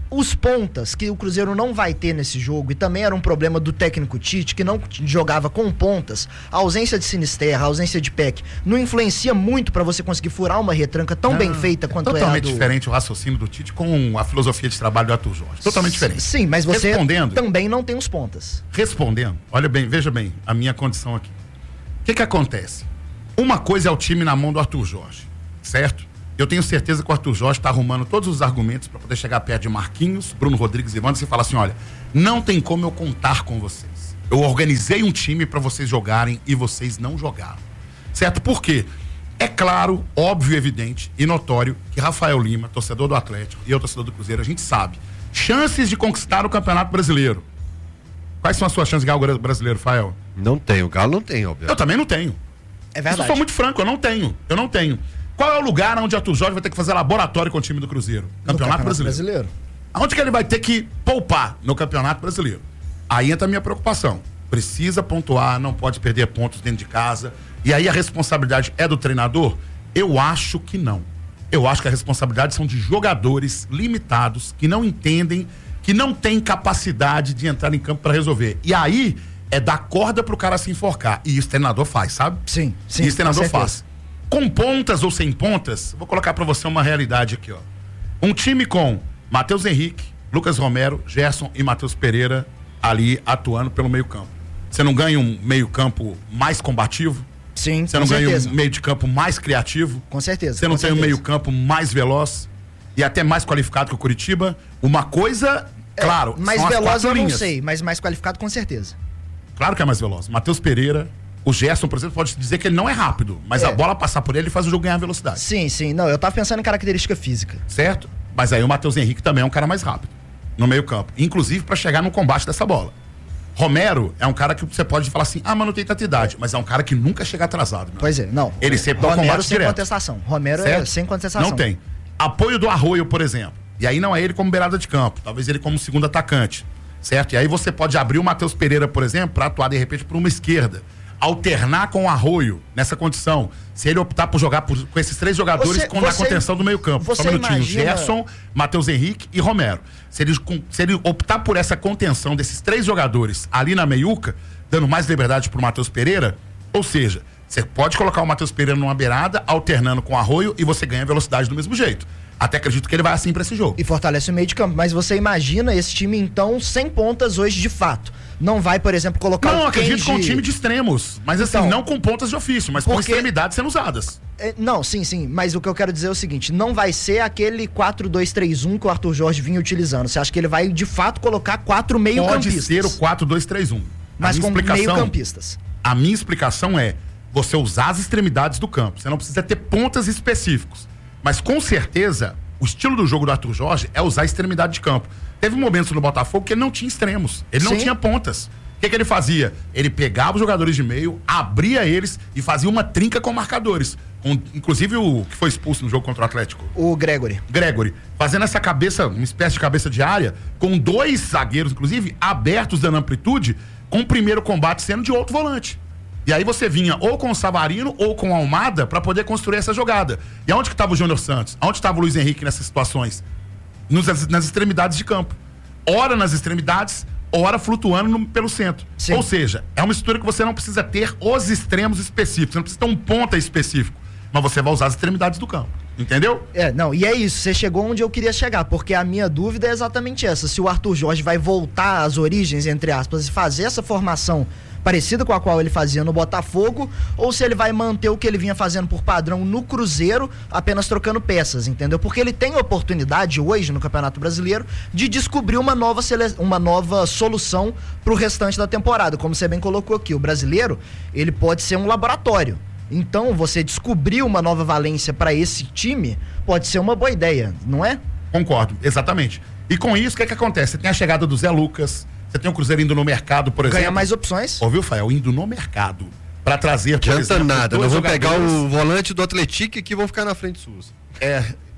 os pontas que o Cruzeiro não vai ter nesse jogo, e também era um problema do técnico Tite, que não jogava com pontas, a ausência de Sinisterra, a ausência de Peck, não influencia muito para você conseguir furar uma retranca tão não, bem feita quanto é a do... Totalmente diferente o raciocínio do Tite com a filosofia de trabalho do Arthur Jorge. Totalmente diferente. Sim, mas você Respondendo, também não tem os pontas. Respondendo, olha bem, veja bem a minha condição aqui. O que que acontece? Uma coisa é o time na mão do Arthur Jorge, certo? Eu tenho certeza que o Arthur Jorge está arrumando todos os argumentos para poder chegar perto de Marquinhos, Bruno Rodrigues e Wanderson e falar assim, olha, não tem como eu contar com vocês. Eu organizei um time para vocês jogarem e vocês não jogaram. Certo? Por quê? É claro, óbvio, evidente e notório que Rafael Lima, torcedor do Atlético, e eu, torcedor do Cruzeiro, a gente sabe. Chances de conquistar o Campeonato Brasileiro. Quais são as suas chances de ganhar o Brasileiro, Rafael? Não tenho, o Galo não tem, obviamente. Eu também não tenho. É verdade. Eu sou muito franco, eu não tenho. Eu não tenho. Qual é o lugar onde o Arthur Jorge vai ter que fazer laboratório com o time do Cruzeiro? Campeonato, Campeonato Brasileiro. Brasileiro. Aonde que ele vai ter que poupar? No Campeonato Brasileiro. Aí entra a minha preocupação. Precisa pontuar, não pode perder pontos dentro de casa. E aí a responsabilidade é do treinador? Eu acho que não. Eu acho que a responsabilidade são de jogadores limitados que não entendem, que não têm capacidade de entrar em campo para resolver. E aí é dar corda pro cara se enforcar. E isso o treinador faz, sabe? Sim, sim. E isso o treinador faz. Com pontas ou sem pontas, vou colocar pra você uma realidade aqui, ó. Um time com Matheus Henrique, Lucas Romero, Gerson e Matheus Pereira ali atuando pelo meio campo. Você não ganha um meio campo mais combativo? Sim, Você não com ganha certeza. um meio de campo mais criativo? Com certeza. Você não com tem um certeza. meio campo mais veloz? E até mais qualificado que o Curitiba? Uma coisa, É, claro, mais são as veloz quatro eu não linhas. sei, mas mais qualificado com certeza. Claro que é mais veloz. Matheus Pereira, o Gerson, por exemplo, pode dizer que ele não é rápido, mas É. a bola passar por ele ele faz o jogo ganhar velocidade. Sim, sim. Não, eu tava pensando em característica física. Certo? Mas aí o Matheus Henrique também é um cara mais rápido no meio campo, inclusive para chegar no combate dessa bola. Romero é um cara que você pode falar assim, ah, mas não tem tanta idade, mas é um cara que nunca chega atrasado. Meu. Pois é, não. Ele sempre dá o Romero combate sem direto. contestação. Romero Certo? é sem contestação. Não tem. Apoio do Arroio, por exemplo. E aí não é ele como beirada de campo, talvez ele como segundo atacante, certo? E aí você pode abrir o Matheus Pereira, por exemplo, para atuar de repente por uma esquerda. Alternar com o Arroio nessa condição. Se ele optar por jogar por, com esses três jogadores Você- com na você- contenção do meio campo. você Só um minutinho. imagina- Gerson, Matheus Henrique e Romero. Se ele, com- se ele optar por essa contenção desses três jogadores ali na meiuca, dando mais liberdade pro Matheus Pereira, ou seja, você pode colocar o Matheus Pereira numa beirada, alternando com o Arroio e você ganha velocidade do mesmo jeito. Até acredito que ele vai assim pra esse jogo. E fortalece o meio de campo. Mas você imagina esse time, então, sem pontas hoje de fato. Não vai, por exemplo, colocar Não, o acredito Kenji... com um time de extremos. Mas assim, Então, não com pontas de ofício, mas com porque- extremidades sendo usadas. É, não, sim, sim. Mas o que eu quero dizer é o seguinte: não vai ser aquele quatro dois três um que o Arthur Jorge vinha utilizando. Você acha que ele vai, de fato, colocar quatro Pode meio-campistas? ser o quatro dois três um. Mas A minha com explicação- meio-campistas. A minha explicação é você usar as extremidades do campo. Você não precisa ter pontas específicos. Mas com certeza, o estilo do jogo do Arthur Jorge é usar a extremidade de campo. Teve momentos no Botafogo que ele não tinha extremos. Ele não Sim. tinha pontas. O que, que ele fazia? Ele pegava os jogadores de meio, abria eles e fazia uma trinca com marcadores. Com, inclusive o que foi expulso no jogo contra o Atlético. O Gregory. Gregory, fazendo essa cabeça, uma espécie de cabeça de área, com dois zagueiros, inclusive, abertos dando amplitude, com o primeiro combate sendo de outro volante. E aí você vinha ou com o Savarino ou com o Almada para poder construir essa jogada. E aonde que estava o Júnior Santos? Aonde estava o Luiz Henrique nessas situações? Nos, nas extremidades de campo. Ora nas extremidades, ora flutuando no- pelo centro. Sim. Ou seja, é uma mistura que você não precisa ter os extremos específicos, você não precisa ter um ponta específico, mas você vai usar as extremidades do campo. Entendeu? É, não, e é isso, você chegou onde eu queria chegar, porque a minha dúvida é exatamente essa, se o Arthur Jorge vai voltar às origens, entre aspas, e fazer essa formação parecida com a qual ele fazia no Botafogo, ou se ele vai manter o que ele vinha fazendo por padrão no Cruzeiro, apenas trocando peças, entendeu? Porque ele tem oportunidade hoje no Campeonato Brasileiro de descobrir uma nova, sele... uma nova solução pro restante da temporada, como você bem colocou aqui, o brasileiro, ele pode ser um laboratório. Então, você descobrir uma nova valência para esse time pode ser uma boa ideia, não é? Concordo, exatamente. E com isso, o que é que acontece? Você tem a chegada do Zé Lucas, você tem o Cruzeiro indo no mercado, por exemplo. Ganha mais opções. Ouviu, Fael? Indo no mercado para trazer, por Não adianta exemplo, nada, dois nós vamos pegar jogadores- o volante do Atlético e aqui vão ficar na frente suas. É,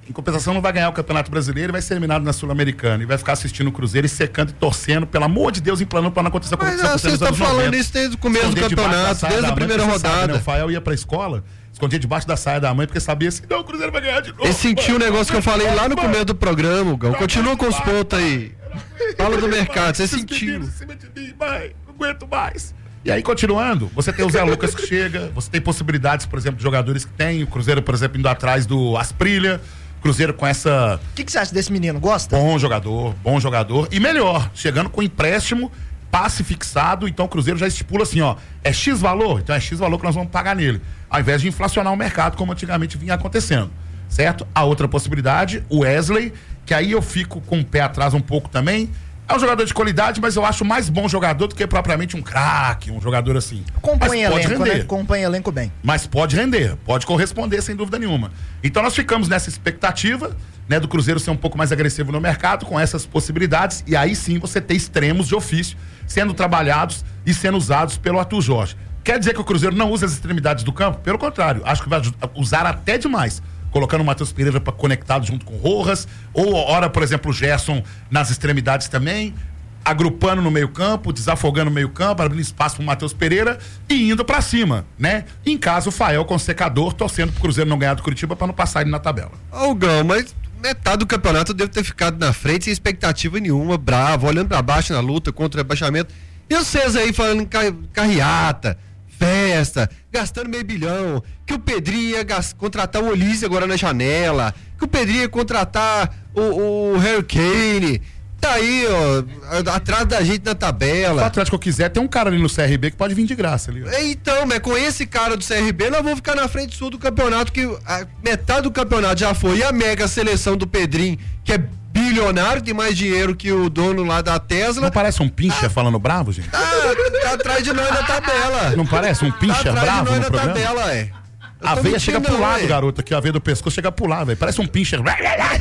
Em compensação, não vai ganhar o Campeonato Brasileiro e vai ser eliminado na Sul-Americana. E vai ficar assistindo o Cruzeiro e secando e torcendo, pelo amor de Deus, emplanando para não acontecer com o Mas você está falando isso desde o começo do campeonato, desde a primeira rodada. O Fael ia pra escola, escondia debaixo da saia da mãe, porque sabia assim, não, o Cruzeiro vai ganhar de novo. Ele sentiu o negócio que eu falei lá no começo do programa, Gão. Continua com os pontos aí. Fala do mercado, você sentiu. Em cima de mim, mãe, não aguento mais. E aí, continuando, você tem o Zé Lucas que chega, você tem possibilidades, por exemplo, de jogadores que tem. O Cruzeiro, por exemplo, indo atrás do Asprilha. Cruzeiro com essa... O que, que você acha desse menino? Gosta? Bom jogador, bom jogador. E melhor, chegando com empréstimo, passe fixado. Então o Cruzeiro já estipula assim, ó, é X valor? Então é X valor que nós vamos pagar nele. Ao invés de inflacionar o mercado, como antigamente vinha acontecendo. Certo? A outra possibilidade, o Wesley, que aí eu fico com o pé atrás um pouco também. É um jogador de qualidade, mas eu acho mais bom jogador do que propriamente um craque, um jogador assim. Acompanha elenco, né? Acompanha elenco bem. Mas pode render, pode corresponder sem dúvida nenhuma. Então nós ficamos nessa expectativa, né, do Cruzeiro ser um pouco mais agressivo no mercado, com essas possibilidades, e aí sim você ter extremos de ofício sendo trabalhados e sendo usados pelo Arthur Jorge. Quer dizer que o Cruzeiro não usa as extremidades do campo? Pelo contrário, acho que vai usar até demais. Colocando o Matheus Pereira pra, conectado junto com o Rojas, ou ora, por exemplo, o Gerson nas extremidades também, agrupando no meio campo, desafogando no meio campo, abrindo espaço pro Matheus Pereira e indo pra cima, né? Em caso, o Fael com o secador, torcendo pro Cruzeiro não ganhar do Curitiba pra não passar ele na tabela. Ô, oh, Gão, mas metade do campeonato deve ter ficado na frente sem expectativa nenhuma, bravo, olhando pra baixo na luta contra o rebaixamento. E vocês aí falando em carreata, festa, gastando meio bilhão, que o Pedrinho ia gast... contratar o Olise agora na janela, que o Pedrinho ia contratar o, o Harry Kane, tá aí, ó, atrás da gente na tabela. Se o Atlético quiser, tem um cara ali no C R B que pode vir de graça ali. Ó. Então, mas com esse cara do C R B, nós vamos ficar na frente sul do campeonato, que a metade do campeonato já foi, e a mega seleção do Pedrinho, que é bilionário, tem mais dinheiro que o dono lá da Tesla. Não parece um pincher ah, falando bravo, gente? Ah, tá atrás de nós na tabela. Não parece um pincher tá bravo de nós no na programa? Tabela, é. A veia chega pro lado, garoto, aqui, a veia do pescoço chega pro lado, velho. Parece um pincher. Não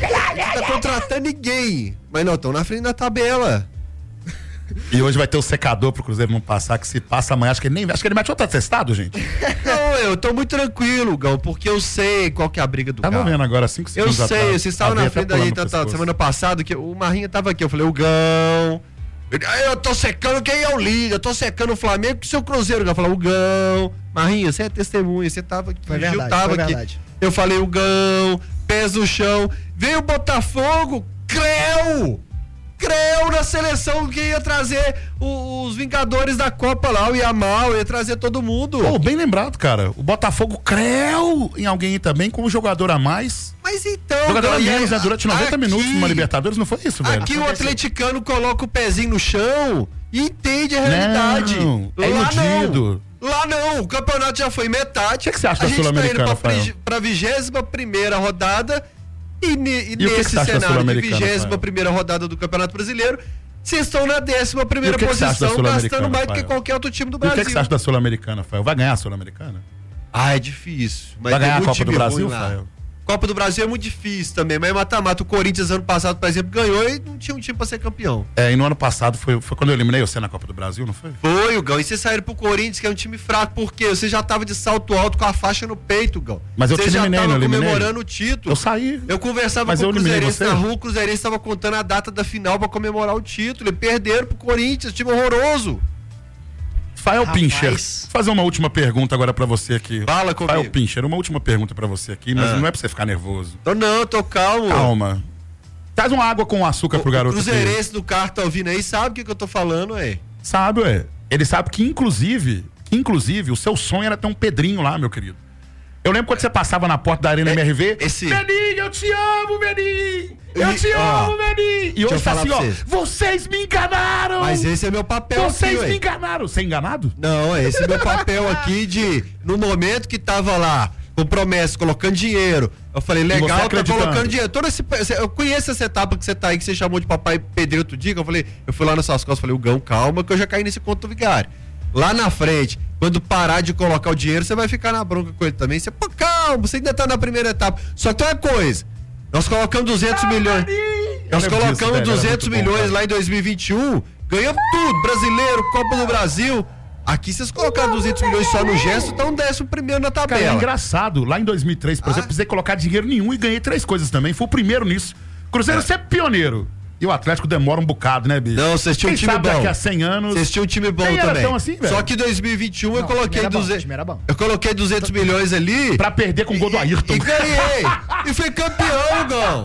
tá contratando ninguém. Mas não, estão na frente da tabela. E hoje vai ter o secador pro Cruzeiro não passar, que se passa amanhã, acho que ele nem... Acho que ele mete outro atestado, gente. Não, eu tô muito tranquilo, Gão, porque eu sei qual que é a briga do Tava Gão. vendo agora, cinco segundos Eu sei, atrás, vocês estavam na frente da gente tá, semana passada, que o Marrinha tava aqui, eu falei, o Gão... Eu tô secando quem é o líder, eu tô secando o Flamengo que o seu Cruzeiro. Eu falei, o Gão... Marrinha, você é testemunha, você tava aqui, foi verdade, tava foi aqui. Verdade. Eu falei, o Gão, pés no chão, veio o Botafogo, creu! Creu na seleção que ia trazer os, os Vingadores da Copa lá, o Yamal, ia trazer todo mundo. Oh, bem lembrado, cara. O Botafogo creu em alguém também como jogador a mais. Mas então... Jogador a menos, né? Durante noventa aqui, minutos numa Libertadores, não foi isso, velho? Aqui o atleticano coloca o pezinho no chão e entende a realidade. Não, é lá iludido. Não. Lá não, o campeonato já foi metade. O que, que você acha da Sul-Americana, Rafael? A gente tá indo pra vigésima primeira rodada e, ne, e, e nesse cenário de vigésima primeira rodada do Campeonato Brasileiro, vocês estão na décima primeira que posição, que gastando mais do Rafael? que qualquer outro time do E Brasil. o que, que você acha da Sul-Americana, Rafael? Vai ganhar a Sul-Americana? Ah, é difícil. Mas vai ganhar a muito Copa do time Brasil, ruim lá. Rafael? Copa do Brasil é muito difícil também, mas mata-mata. O Corinthians ano passado, por exemplo, ganhou e não tinha um time pra ser campeão. É, e no ano passado foi, foi quando eu eliminei você na Copa do Brasil, não foi? Foi, o Gão. E vocês saíram pro Corinthians, que é um time fraco, por quê? Você já tava de salto alto com a faixa no peito, Gão. Mas eu te eliminei, não eliminei? comemorando o título. Eu saí. Eu conversava mas com eu o Cruzeirense você? na rua, o Cruzeirense tava contando a data da final pra comemorar o título. E perderam pro Corinthians, time horroroso. Fael Pincher, fazer uma última pergunta agora pra você aqui. Fala comigo. Fael Pincher, uma última pergunta pra você aqui, mas ah. não é pra você ficar nervoso. Tô não, tô calmo. Calma. Traz uma água com açúcar o, pro garoto. O Cruzeirense aqui do carro tá ouvindo aí, sabe o que, que eu tô falando, é? Sabe, ué. Ele sabe que, inclusive, que, inclusive, o seu sonho era ter um Pedrinho lá, meu querido. Eu lembro quando você passava na porta da Arena é, M R V. Esse... Beninho, eu te amo, Beninho! Eu e, te ó, amo, Beninho! E hoje tá assim, ó, vocês. vocês me enganaram! Mas esse é meu papel Vocês aqui, me enganaram! Você é enganado? Não, esse é meu papel aqui de, no momento que tava lá, com promessa, colocando dinheiro, eu falei, legal, tá colocando dinheiro. Todo esse, eu conheço essa etapa que você tá aí, que você chamou de papai pedreiro outro dia, que eu falei, eu fui lá nas suas costas, falei, o Gão, calma, que eu já caí nesse conto do vigário. Lá na frente, quando parar de colocar o dinheiro, você vai ficar na bronca com ele também. Você, pô, calma, você ainda tá na primeira etapa. Só que tem uma coisa, nós colocamos duzentos milhões. Nós colocamos disso, duzentos milhões bom, lá em dois mil e vinte e um, ganhamos tudo, brasileiro, Copa do Brasil. Aqui vocês colocaram duzentos milhões só no gesto, então décimo primeiro na tabela. Cara, é engraçado. Lá em dois mil e três, por ah. exemplo, precisei colocar dinheiro nenhum e ganhei três coisas também. Fui o primeiro nisso. Cruzeiro é. sempre pioneiro. E o Atlético demora um bocado, né, bicho? Não, vocês tinham um time bom. Daqui a cem anos... Vocês tinham um time bom também. Assim, só que em dois mil e vinte e um não, eu coloquei duzentos... Eu coloquei duzentos milhões ali... Pra perder com o gol do Ayrton. E, e ganhei. E fui campeão, Gão.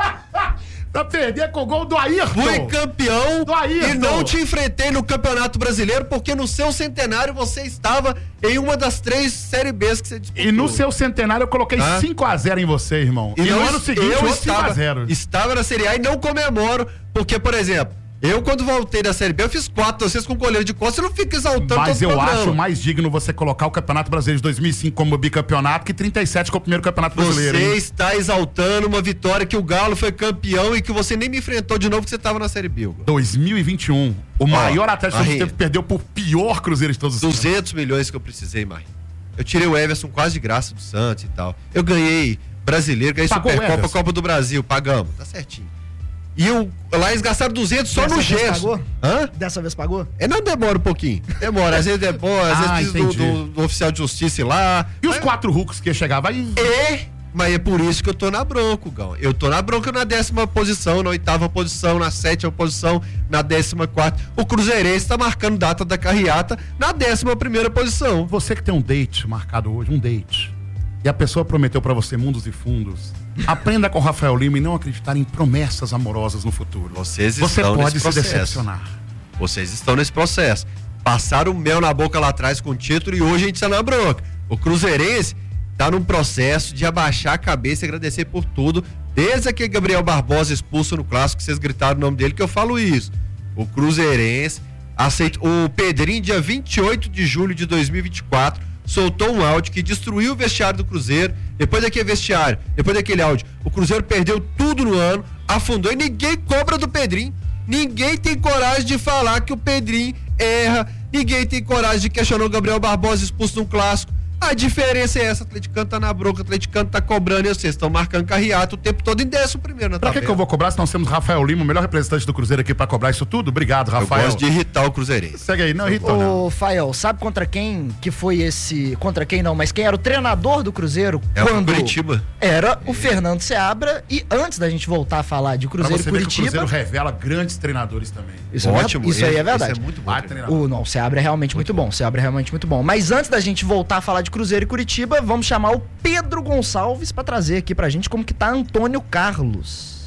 Pra perder com o gol do Ayrton. Fui campeão do Ayrton. E não te enfrentei no Campeonato Brasileiro porque no seu centenário você estava em uma das três Série Bs que você disputou. E no seu centenário eu coloquei ah. cinco a zero em você, irmão. E, e não, no ano seguinte eu estava, cinco a zero. Estava na Série A e não comemoro porque, por exemplo, eu quando voltei da Série B eu fiz quatro, vocês com goleiro de costas, eu não fico exaltando. Mas eu programa. acho mais digno você colocar o Campeonato Brasileiro de dois mil e cinco como bicampeonato que trinta e sete como o primeiro Campeonato Brasileiro. Você hein? está exaltando uma vitória que o Galo foi campeão e que você nem me enfrentou de novo que você estava na Série B. dois mil e vinte e um, o oh, maior Atlético do tempo perdeu por pior Cruzeiro de todos os tempos. duzentos milhões que eu precisei, Marinho. Eu tirei o Everson quase de graça do Santos e tal. Eu ganhei Brasileiro, ganhei Pagou Supercopa, Copa do Brasil, pagamos, tá certinho. E eu, lá eles gastaram duzentos só Dessa no gesto. Pagou? Hã? Dessa vez pagou? É, não demora um pouquinho. Demora, às vezes demora, às ah, vezes precisa do, do, do oficial de justiça ir lá. E os quatro Hulks que ia chegar, vai... É, mas é por isso que eu tô na bronca, Gão. Eu tô na bronca na décima posição, na oitava posição, na sétima posição, na décima quarta. O Cruzeirense tá marcando data da carreata na décima primeira posição. Você que tem um date marcado hoje, um date, e a pessoa prometeu pra você mundos e fundos, aprenda com o Rafael Lima e não acreditar em promessas amorosas no futuro. Vocês Você estão pode nesse se processo. decepcionar. Vocês estão nesse processo. Passaram mel na boca lá atrás com o título e hoje a gente tá na bronca. O Cruzeirense tá num processo de abaixar a cabeça e agradecer por tudo, desde aquele Gabriel Barbosa expulso no clássico, que vocês gritaram o nome dele, que eu falo isso. O Cruzeirense aceita. O Pedrinho, dia vinte e oito de julho de dois mil e vinte e quatro, soltou um áudio que destruiu o vestiário do Cruzeiro. Depois daquele vestiário, depois daquele áudio, o Cruzeiro perdeu tudo no ano, afundou e ninguém cobra do Pedrinho. Ninguém tem coragem de falar que o Pedrinho erra, ninguém tem coragem de questionar o Gabriel Barbosa expulso num clássico. A diferença é essa, o atleticano tá na bronca, o atleticano tá cobrando e vocês estão marcando carreata o tempo todo em décimo primeiro na tabela. Pra que que eu vou cobrar se nós temos Rafael Lima, o melhor representante do Cruzeiro aqui pra cobrar isso tudo? Obrigado, Rafael. Eu gosto de irritar o Cruzeirense. Segue aí, não irritou não. Ô, Fael, sabe contra quem que foi esse... Contra quem não, mas quem era o treinador do Cruzeiro é quando... o Curitiba. Era o Fernando Seabra. E antes da gente voltar a falar de Cruzeiro e Curitiba... Ver que o Cruzeiro revela grandes treinadores também. Isso Ótimo. É, isso aí é verdade. Isso é muito bom. O, não, o Seabra é realmente muito, muito bom. O Seabra é realmente muito bom. Mas antes da gente voltar a falar de Cruzeiro e Curitiba, vamos chamar o Pedro Gonçalves para trazer aqui pra gente como que tá Antônio Carlos.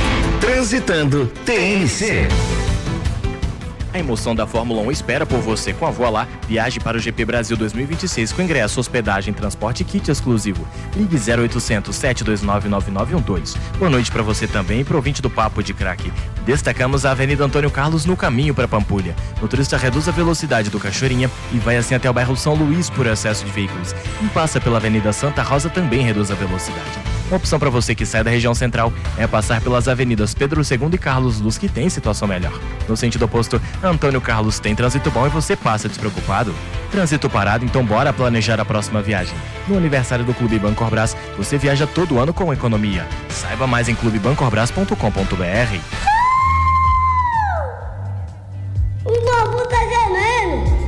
Transitando T N C. A emoção da Fórmula um espera por você. Com a Voa Lá, viaje para o G P Brasil dois mil e vinte e seis com ingresso, hospedagem, transporte e kit exclusivo. Ligue zero oitocentos, sete dois nove, nove nove um dois. Boa noite para você também e pro ouvinte do Papo de Craque. Destacamos a Avenida Antônio Carlos no caminho para Pampulha. Motorista reduz a velocidade do Cachoeirinha e vai assim até o bairro São Luís por excesso de veículos. E passa pela Avenida Santa Rosa também reduz a velocidade. Uma opção para você que sai da região central é passar pelas avenidas Pedro segundo e Carlos Luz, que tem situação melhor. No sentido oposto, Antônio Carlos tem trânsito bom e você passa despreocupado. Trânsito parado, então bora planejar a próxima viagem. No aniversário do Clube Bancorbras, você viaja todo ano com economia. Saiba mais em clube bancorbras ponto com ponto b r. O bambu tá gemendo!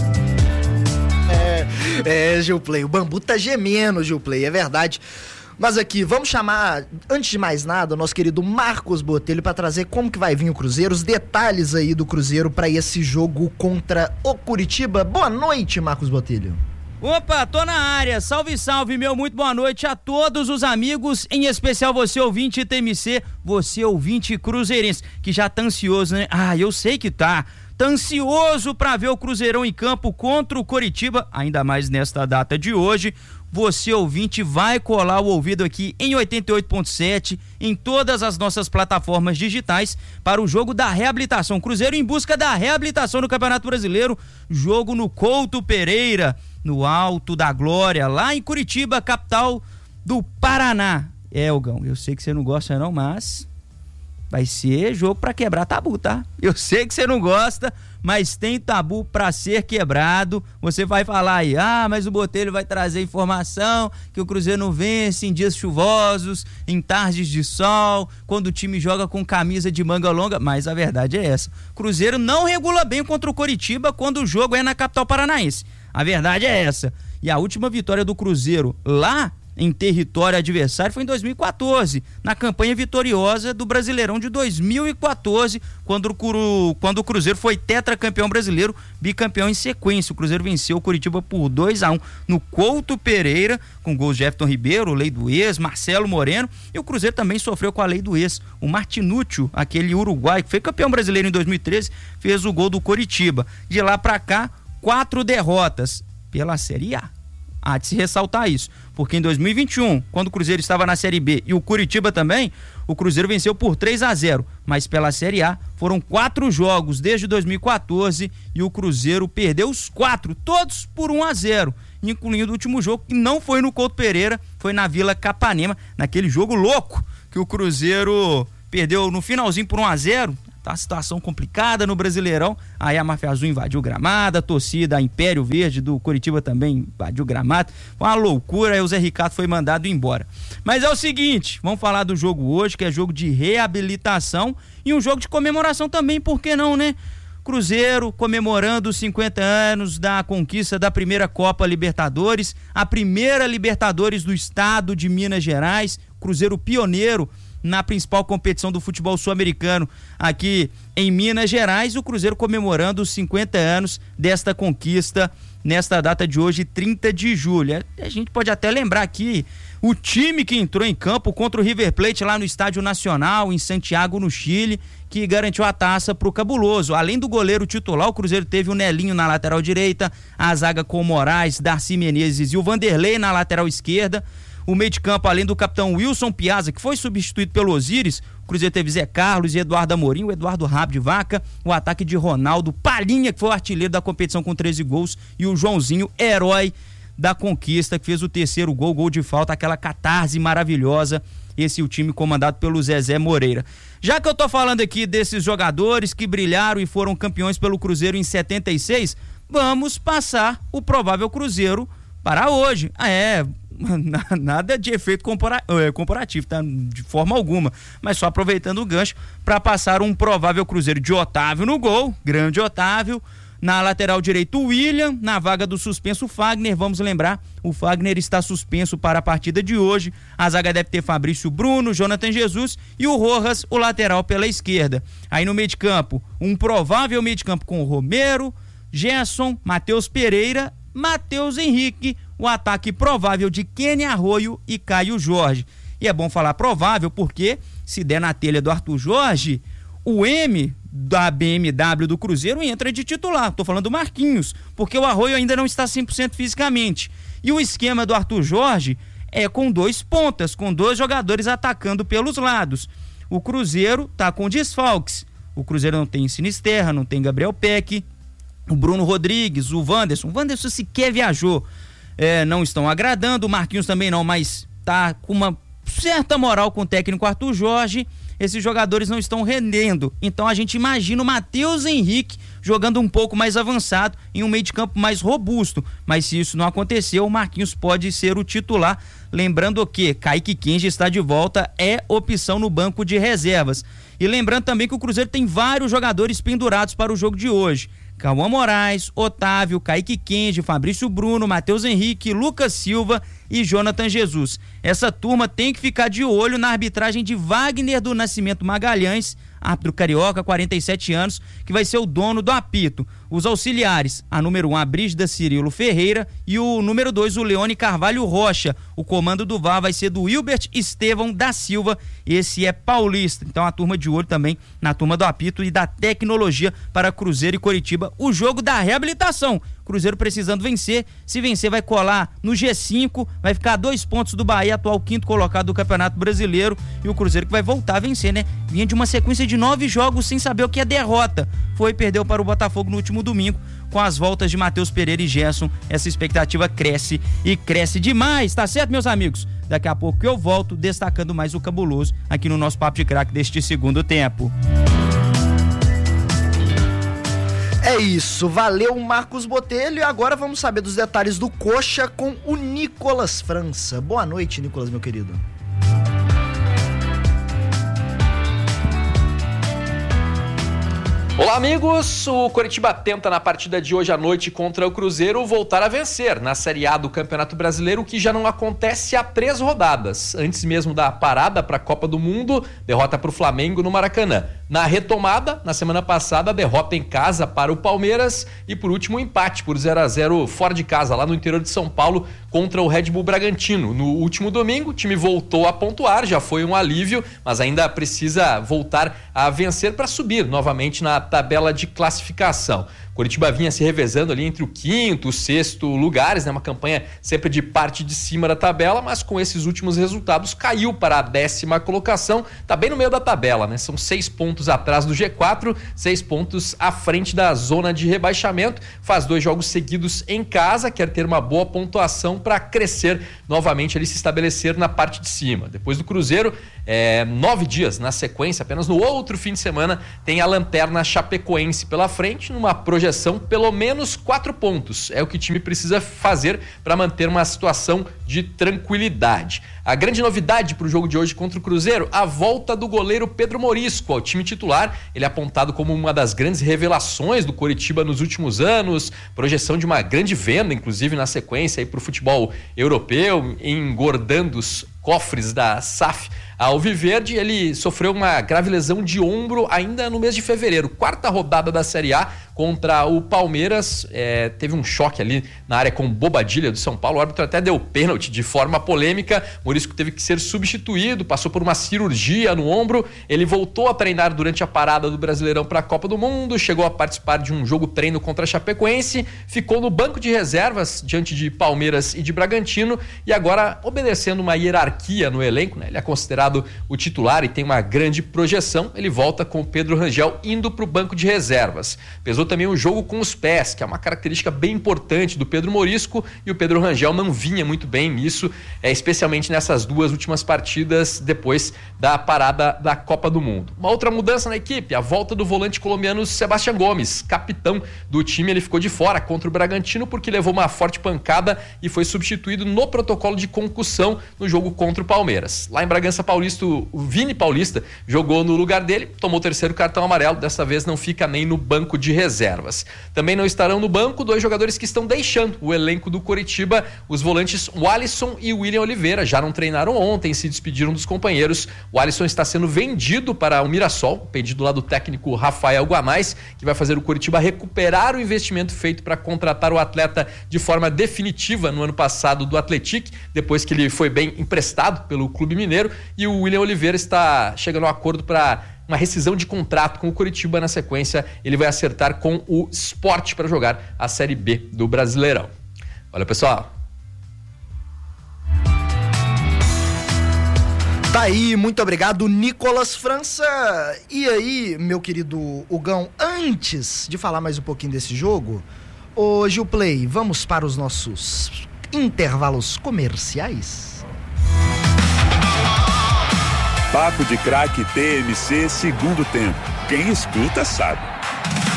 É, é, Gilplay, o bambu tá gemendo, Gilplay, é verdade. Mas aqui, vamos chamar, antes de mais nada, o nosso querido Marcos Botelho para trazer como que vai vir o Cruzeiro, os detalhes aí do Cruzeiro para esse jogo contra o Curitiba. Boa noite, Marcos Botelho. Opa, tô na área. Salve, salve, meu muito boa noite a todos os amigos, em especial você ouvinte T M C, você ouvinte cruzeirense, que já tá ansioso, né? Ah, eu sei que tá. Tá ansioso pra ver o Cruzeirão em campo contra o Coritiba, ainda mais nesta data de hoje. Você ouvinte vai colar o ouvido aqui em oitenta e oito ponto sete, em todas as nossas plataformas digitais, para o jogo da reabilitação. Cruzeiro em busca da reabilitação no Campeonato Brasileiro, jogo no Couto Pereira, no Alto da Glória, lá em Curitiba, capital do Paraná. É, Elgão, eu sei que você não gosta não, mas vai ser jogo pra quebrar tabu, tá? Eu sei que você não gosta, mas tem tabu pra ser quebrado. Você vai falar aí, ah, mas o Botelho vai trazer informação que o Cruzeiro não vence em dias chuvosos, em tardes de sol, quando o time joga com camisa de manga longa, mas a verdade é essa. Cruzeiro não regula bem contra o Coritiba quando o jogo é na capital paranaense. A verdade é essa. E a última vitória do Cruzeiro lá em território adversário foi em dois mil e quatorze, na campanha vitoriosa do Brasileirão de dois mil e quatorze, quando o, Cru, quando o Cruzeiro foi tetracampeão brasileiro, bicampeão em sequência. O Cruzeiro venceu o Coritiba por dois a um no Couto Pereira, com gols de Everton Ribeiro, lei do ex, Marcelo Moreno, e o Cruzeiro também sofreu com a lei do ex. O Martinúcio, aquele uruguai que foi campeão brasileiro em dois mil e treze, fez o gol do Coritiba. De lá pra cá, quatro derrotas pela Série A. Há de se ressaltar isso, porque em dois mil e vinte e um, quando o Cruzeiro estava na Série B e o Coritiba também, o Cruzeiro venceu por três a zero, mas pela Série A foram quatro jogos desde dois mil e quatorze e o Cruzeiro perdeu os quatro, todos por um a zero, incluindo o último jogo que não foi no Couto Pereira, foi na Vila Capanema, naquele jogo louco que o Cruzeiro perdeu no finalzinho por um a zero. Tá uma situação complicada no Brasileirão, aí a Máfia Azul invadiu o gramado, a torcida, a Império Verde do Coritiba também invadiu o gramado, foi uma loucura, aí o Zé Ricardo foi mandado embora. Mas é o seguinte, vamos falar do jogo hoje, que é jogo de reabilitação e um jogo de comemoração também, por que não, né? Cruzeiro comemorando os cinquenta anos da conquista da primeira Copa Libertadores, a primeira Libertadores do estado de Minas Gerais, Cruzeiro pioneiro na principal competição do futebol sul-americano aqui em Minas Gerais, o Cruzeiro comemorando os cinquenta anos desta conquista nesta data de hoje, trinta de julho. A gente pode até lembrar aqui o time que entrou em campo contra o River Plate lá no Estádio Nacional, em Santiago, no Chile, que garantiu a taça pro Cabuloso. Além do goleiro titular, o Cruzeiro teve o Nelinho na lateral direita, a zaga com o Moraes, Darcy Menezes e o Vanderlei na lateral esquerda. O meio de campo, além do capitão Wilson Piazza, que foi substituído pelo Osiris, o Cruzeiro teve Zé Carlos e Eduardo Amorim, o Eduardo Rabo de Vaca, o ataque de Ronaldo, Palhinha, que foi o artilheiro da competição com treze gols, e o Joãozinho, herói da conquista, que fez o terceiro gol, gol de falta, aquela catarse maravilhosa. Esse é o time comandado pelo Zezé Moreira. Já que eu tô falando aqui desses jogadores que brilharam e foram campeões pelo Cruzeiro em setenta e seis, vamos passar o provável Cruzeiro para hoje. Ah, é... nada de efeito comparativo, tá? De forma alguma, mas só aproveitando o gancho para passar um provável Cruzeiro de Otávio no gol, grande Otávio, na lateral direito o William, na vaga do suspenso o Fagner. Vamos lembrar, o Fagner está suspenso para a partida de hoje. A zaga deve ter Fabrício Bruno, Jonathan Jesus e o Rojas, o lateral pela esquerda. Aí no meio de campo, um provável meio de campo com o Romero, Gerson, Matheus Pereira, Matheus Henrique, o ataque provável de Kenny Arroio e Caio Jorge. E é bom falar provável porque, se der na telha do Arthur Jorge, o M da B M W do Cruzeiro entra de titular. Tô falando do Marquinhos, porque o Arroio ainda não está cem por cento fisicamente. E o esquema do Arthur Jorge é com dois pontas, com dois jogadores atacando pelos lados. O Cruzeiro tá com desfalques. O Cruzeiro não tem Sinisterra, não tem Gabriel Peck, o Bruno Rodrigues, o Wanderson. O Wanderson sequer viajou. É, não estão agradando, o Marquinhos também não, mas tá com uma certa moral com o técnico Arthur Jorge. Esses jogadores não estão rendendo, então a gente imagina o Matheus Henrique jogando um pouco mais avançado em um meio de campo mais robusto, mas se isso não acontecer, o Marquinhos pode ser o titular. Lembrando que Kaique Kenji está de volta, é opção no banco de reservas. E lembrando também que o Cruzeiro tem vários jogadores pendurados para o jogo de hoje: Cauã Moraes, Otávio, Kaique Kenji, Fabrício Bruno, Matheus Henrique, Lucas Silva e Jonathan Jesus. Essa turma tem que ficar de olho na arbitragem de Wagner do Nascimento Magalhães, árbitro carioca, quarenta e sete anos, que vai ser o dono do apito. Os auxiliares, a número um, a Brígida Cirilo Ferreira, e o número dois, o Leone Carvalho Rocha. O comando do V A R vai ser do Hilbert Estevão da Silva, esse é paulista. Então a turma de olho também na turma do apito e da tecnologia para Cruzeiro e Coritiba. O jogo da reabilitação, Cruzeiro precisando vencer, se vencer vai colar no G cinco, vai ficar a dois pontos do Bahia, atual quinto colocado do Campeonato Brasileiro, e o Cruzeiro que vai voltar a vencer, né? Vinha de uma sequência de nove jogos sem saber o que é derrota, foi, perdeu para o Botafogo no último domingo, com as voltas de Matheus Pereira e Gerson, essa expectativa cresce e cresce demais, tá certo, meus amigos? Daqui a pouco eu volto destacando mais o cabuloso aqui no nosso Papo de Craque deste segundo tempo. É isso, valeu Marcos Botelho, e agora vamos saber dos detalhes do Coxa com o Nicolas França. Boa noite, Nicolas, meu querido. Olá, amigos! O Coritiba tenta na partida de hoje à noite contra o Cruzeiro voltar a vencer na Série A do Campeonato Brasileiro, o que já não acontece há três rodadas. Antes mesmo da parada para a Copa do Mundo, derrota para o Flamengo no Maracanã. Na retomada, na semana passada, derrota em casa para o Palmeiras e, por último, um empate por zero a zero fora de casa, lá no interior de São Paulo, contra o Red Bull Bragantino. No último domingo, o time voltou a pontuar, já foi um alívio, mas ainda precisa voltar a vencer para subir novamente na tabela de classificação. Coritiba vinha se revezando ali entre o quinto e o sexto lugares, né? Uma campanha sempre de parte de cima da tabela, mas com esses últimos resultados caiu para a décima colocação, tá bem no meio da tabela, né? São seis pontos atrás do G quatro, seis pontos à frente da zona de rebaixamento, faz dois jogos seguidos em casa, quer ter uma boa pontuação para crescer novamente, ali se estabelecer na parte de cima. Depois do Cruzeiro, é, nove dias na sequência, apenas no outro fim de semana, tem a Lanterna Chapecoense pela frente, numa projeção pelo menos quatro pontos. É o que o time precisa fazer para manter uma situação de tranquilidade. A grande novidade para o jogo de hoje contra o Cruzeiro, a volta do goleiro Pedro Morisco ao time titular. Ele é apontado como uma das grandes revelações do Coritiba nos últimos anos, projeção de uma grande venda, inclusive na sequência para o futebol europeu, engordando os cofres da S A F Alviverde. Ele sofreu uma grave lesão de ombro ainda no mês de fevereiro, quarta rodada da Série A contra o Palmeiras, é, teve um choque ali na área com Bobadilha do São Paulo, o árbitro até deu pênalti de forma polêmica, Morisco teve que ser substituído, passou por uma cirurgia no ombro, ele voltou a treinar durante a parada do Brasileirão para a Copa do Mundo, chegou a participar de um jogo treino contra a Chapecoense, ficou no banco de reservas diante de Palmeiras e de Bragantino, e agora obedecendo uma hierarquia no elenco, né? Ele é considerado o titular e tem uma grande projeção, ele volta com o Pedro Rangel indo para o banco de reservas. Pesou também o jogo com os pés, que é uma característica bem importante do Pedro Morisco, e o Pedro Rangel não vinha muito bem nisso, é, especialmente nessas duas últimas partidas depois da parada da Copa do Mundo. Uma outra mudança na equipe, a volta do volante colombiano Sebastián Gomes, capitão do time. Ele ficou de fora contra o Bragantino porque levou uma forte pancada e foi substituído no protocolo de concussão no jogo contra o Palmeiras. Lá em Bragança Paulista, o Vini Paulista jogou no lugar dele, tomou o terceiro cartão amarelo, dessa vez não fica nem no banco de reservas. Reservas. Também não estarão no banco dois jogadores que estão deixando o elenco do Coritiba, os volantes Walisson e William Oliveira, já não treinaram ontem, se despediram dos companheiros. O Walisson está sendo vendido para o Mirassol, pedido lá do técnico Rafael Guanais, que vai fazer o Coritiba recuperar o investimento feito para contratar o atleta de forma definitiva no ano passado do Atlético, depois que ele foi bem emprestado pelo Clube Mineiro, e o William Oliveira está chegando a um acordo para uma rescisão de contrato com o Coritiba. Na sequência, ele vai acertar com o Sport para jogar a Série B do Brasileirão. Olha, pessoal. Tá aí, muito obrigado, Nicolas França. E aí, meu querido Hugão, antes de falar mais um pouquinho desse jogo, ô Gilplay, vamos para os nossos intervalos comerciais? Papo de Craque T M C segundo tempo. Quem escuta sabe.